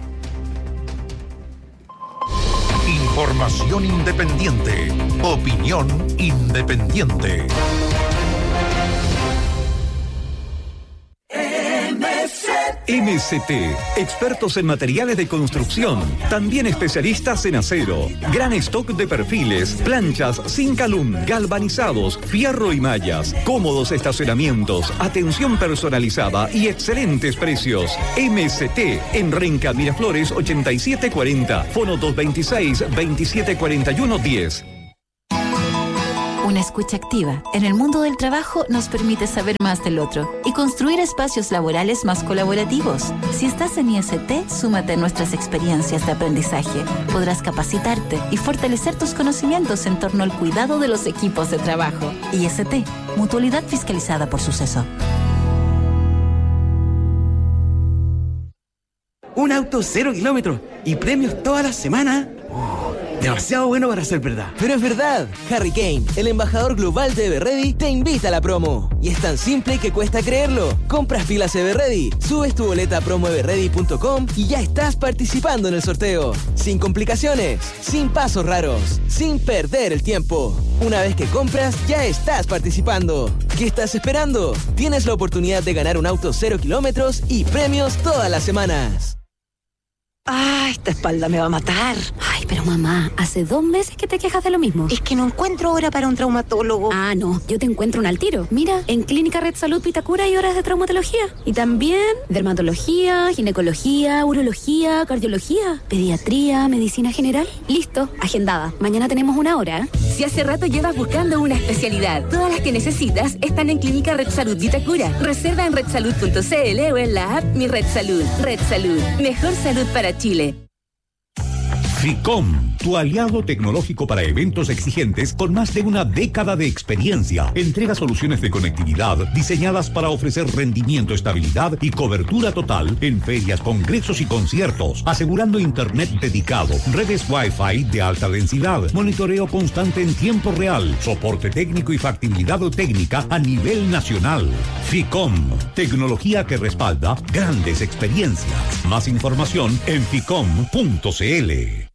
Información independiente. Opinión independiente. MST, expertos en materiales de construcción, también especialistas en acero, gran stock de perfiles, planchas, Zinc-Alum, galvanizados, fierro y mallas, cómodos estacionamientos, atención personalizada y excelentes precios. MST, en Renca Miraflores 8740, fono 226-2741-10. Una escucha activa en el mundo del trabajo nos permite saber más del otro y construir espacios laborales más colaborativos. Si estás en IST, súmate a nuestras experiencias de aprendizaje. Podrás capacitarte y fortalecer tus conocimientos en torno al cuidado de los equipos de trabajo. IST, Mutualidad fiscalizada por Suceso. Un auto 0 kilómetros y premios todas las semanas. Demasiado bueno para ser verdad. Pero es verdad. Harry Kane, el embajador global de Everready, te invita a la promo. Y es tan simple que cuesta creerlo. Compras pilas Everready, subes tu boleta a promoeverready.com y ya estás participando en el sorteo. Sin complicaciones, sin pasos raros, sin perder el tiempo. Una vez que compras, ya estás participando. ¿Qué estás esperando? Tienes la oportunidad de ganar un auto 0 kilómetros y premios todas las semanas. ¡Ah, esta espalda me va a matar! Ay, pero mamá, hace 2 meses que te quejas de lo mismo. Es que no encuentro hora para un traumatólogo. Ah, no, yo te encuentro un al tiro. Mira, en Clínica Red Salud Vitacura hay horas de traumatología. Y también dermatología, ginecología, urología, cardiología, pediatría, medicina general. Listo, agendada. Mañana tenemos una hora. Si hace rato llevas buscando una especialidad, todas las que necesitas están en Clínica Red Salud Vitacura. Reserva en redsalud.cl o en la app Mi Red Salud. Red Salud, mejor salud para Chile. FICOM, tu aliado tecnológico para eventos exigentes con más de una década de experiencia. Entrega soluciones de conectividad diseñadas para ofrecer rendimiento, estabilidad y cobertura total en ferias, congresos y conciertos, asegurando internet dedicado, redes Wi-Fi de alta densidad, monitoreo constante en tiempo real, soporte técnico y factibilidad técnica a nivel nacional. FICOM, tecnología que respalda grandes experiencias. Más información en ficom.cl.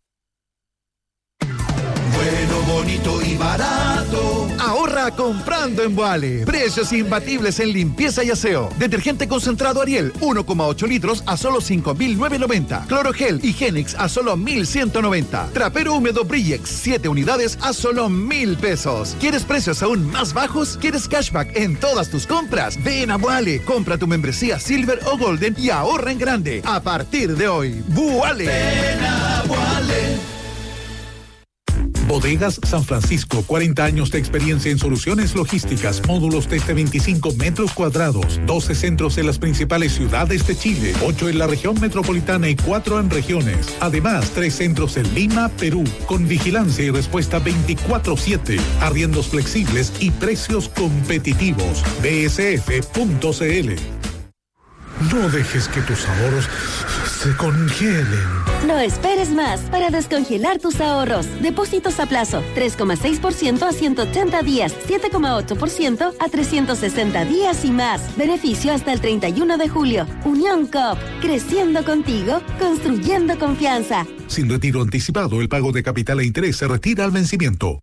Bueno, bonito y barato. Ahorra comprando en Boale. Precios imbatibles en limpieza y aseo. Detergente concentrado Ariel, 1,8 litros a solo 5.990. Clorogel y Genix a solo 1.190. Trapero húmedo Brillex, 7 unidades a solo 1.000 pesos. ¿Quieres precios aún más bajos? ¿Quieres cashback en todas tus compras? Ven a Boale. Compra tu membresía Silver o Golden y ahorra en grande. A partir de hoy, Boale. Ven a Boale. Bodegas San Francisco, 40 años de experiencia en soluciones logísticas, módulos desde 25 metros cuadrados, 12 centros en las principales ciudades de Chile, 8 en la región metropolitana y 4 en regiones. Además, 3 centros en Lima, Perú, con vigilancia y respuesta 24/7, arriendos flexibles y precios competitivos. bsf.cl. No dejes que tus ahorros se congelen. No esperes más para descongelar tus ahorros. Depósitos a plazo, 3,6% a 180 días, 7,8% a 360 días y más. Beneficio hasta el 31 de julio. Unión Coop, creciendo contigo, construyendo confianza. Sin retiro anticipado, el pago de capital e interés se retira al vencimiento.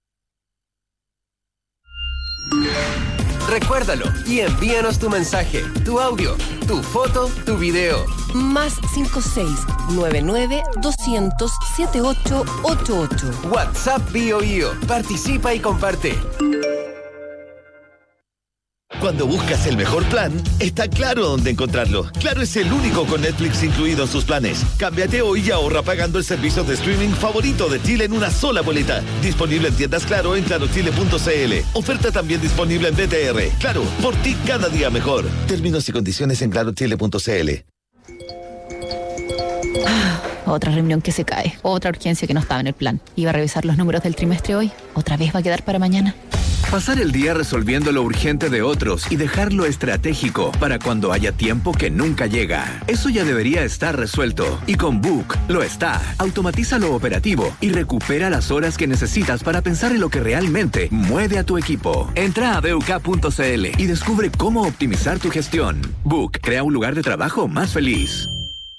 Recuérdalo y envíanos tu mensaje, tu audio, tu foto, tu video. Más 56-99-200-7888. WhatsApp BioIO. Participa y comparte. Cuando buscas el mejor plan, está Claro dónde encontrarlo. Claro es el único con Netflix incluido en sus planes. Cámbiate hoy y ahorra pagando el servicio de streaming favorito de Chile en una sola boleta. Disponible en tiendas Claro en clarochile.cl. Oferta también disponible en BTR. Claro, por ti cada día mejor. Términos y condiciones en clarochile.cl. Otra reunión que se cae, otra urgencia que no estaba en el plan. Iba a revisar los números del trimestre hoy, otra vez va a quedar para mañana. Pasar el día resolviendo lo urgente de otros y dejar lo estratégico para cuando haya tiempo que nunca llega. Eso ya debería estar resuelto. Y con Book lo está. Automatiza lo operativo y recupera las horas que necesitas para pensar en lo que realmente mueve a tu equipo. Entra a BUK.cl y descubre cómo optimizar tu gestión. Book crea un lugar de trabajo más feliz.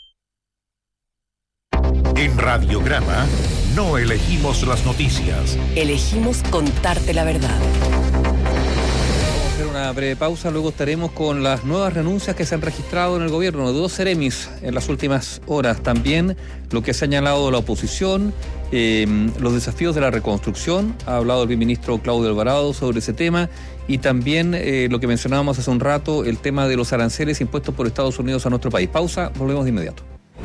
En Radiograma no elegimos las noticias. Elegimos contarte la verdad. Vamos a hacer una breve pausa, luego estaremos con las nuevas renuncias que se han registrado en el gobierno de 2 seremis en las últimas horas. También lo que ha señalado la oposición, los desafíos de la reconstrucción. Ha hablado el viceministro Claudio Alvarado sobre ese tema. Y también lo que mencionábamos hace un rato, el tema de los aranceles impuestos por Estados Unidos a nuestro país. Pausa, volvemos de inmediato.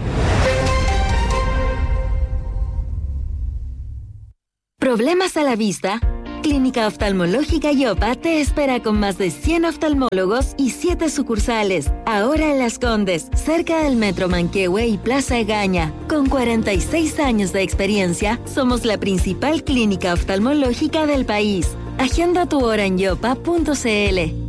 ¿Problemas a la vista? Clínica Oftalmológica Yopa te espera con más de 100 oftalmólogos y 7 sucursales. Ahora en Las Condes, cerca del Metro Manquehue y Plaza Egaña. Con 46 años de experiencia, somos la principal clínica oftalmológica del país. Agenda tu hora en yopa.cl.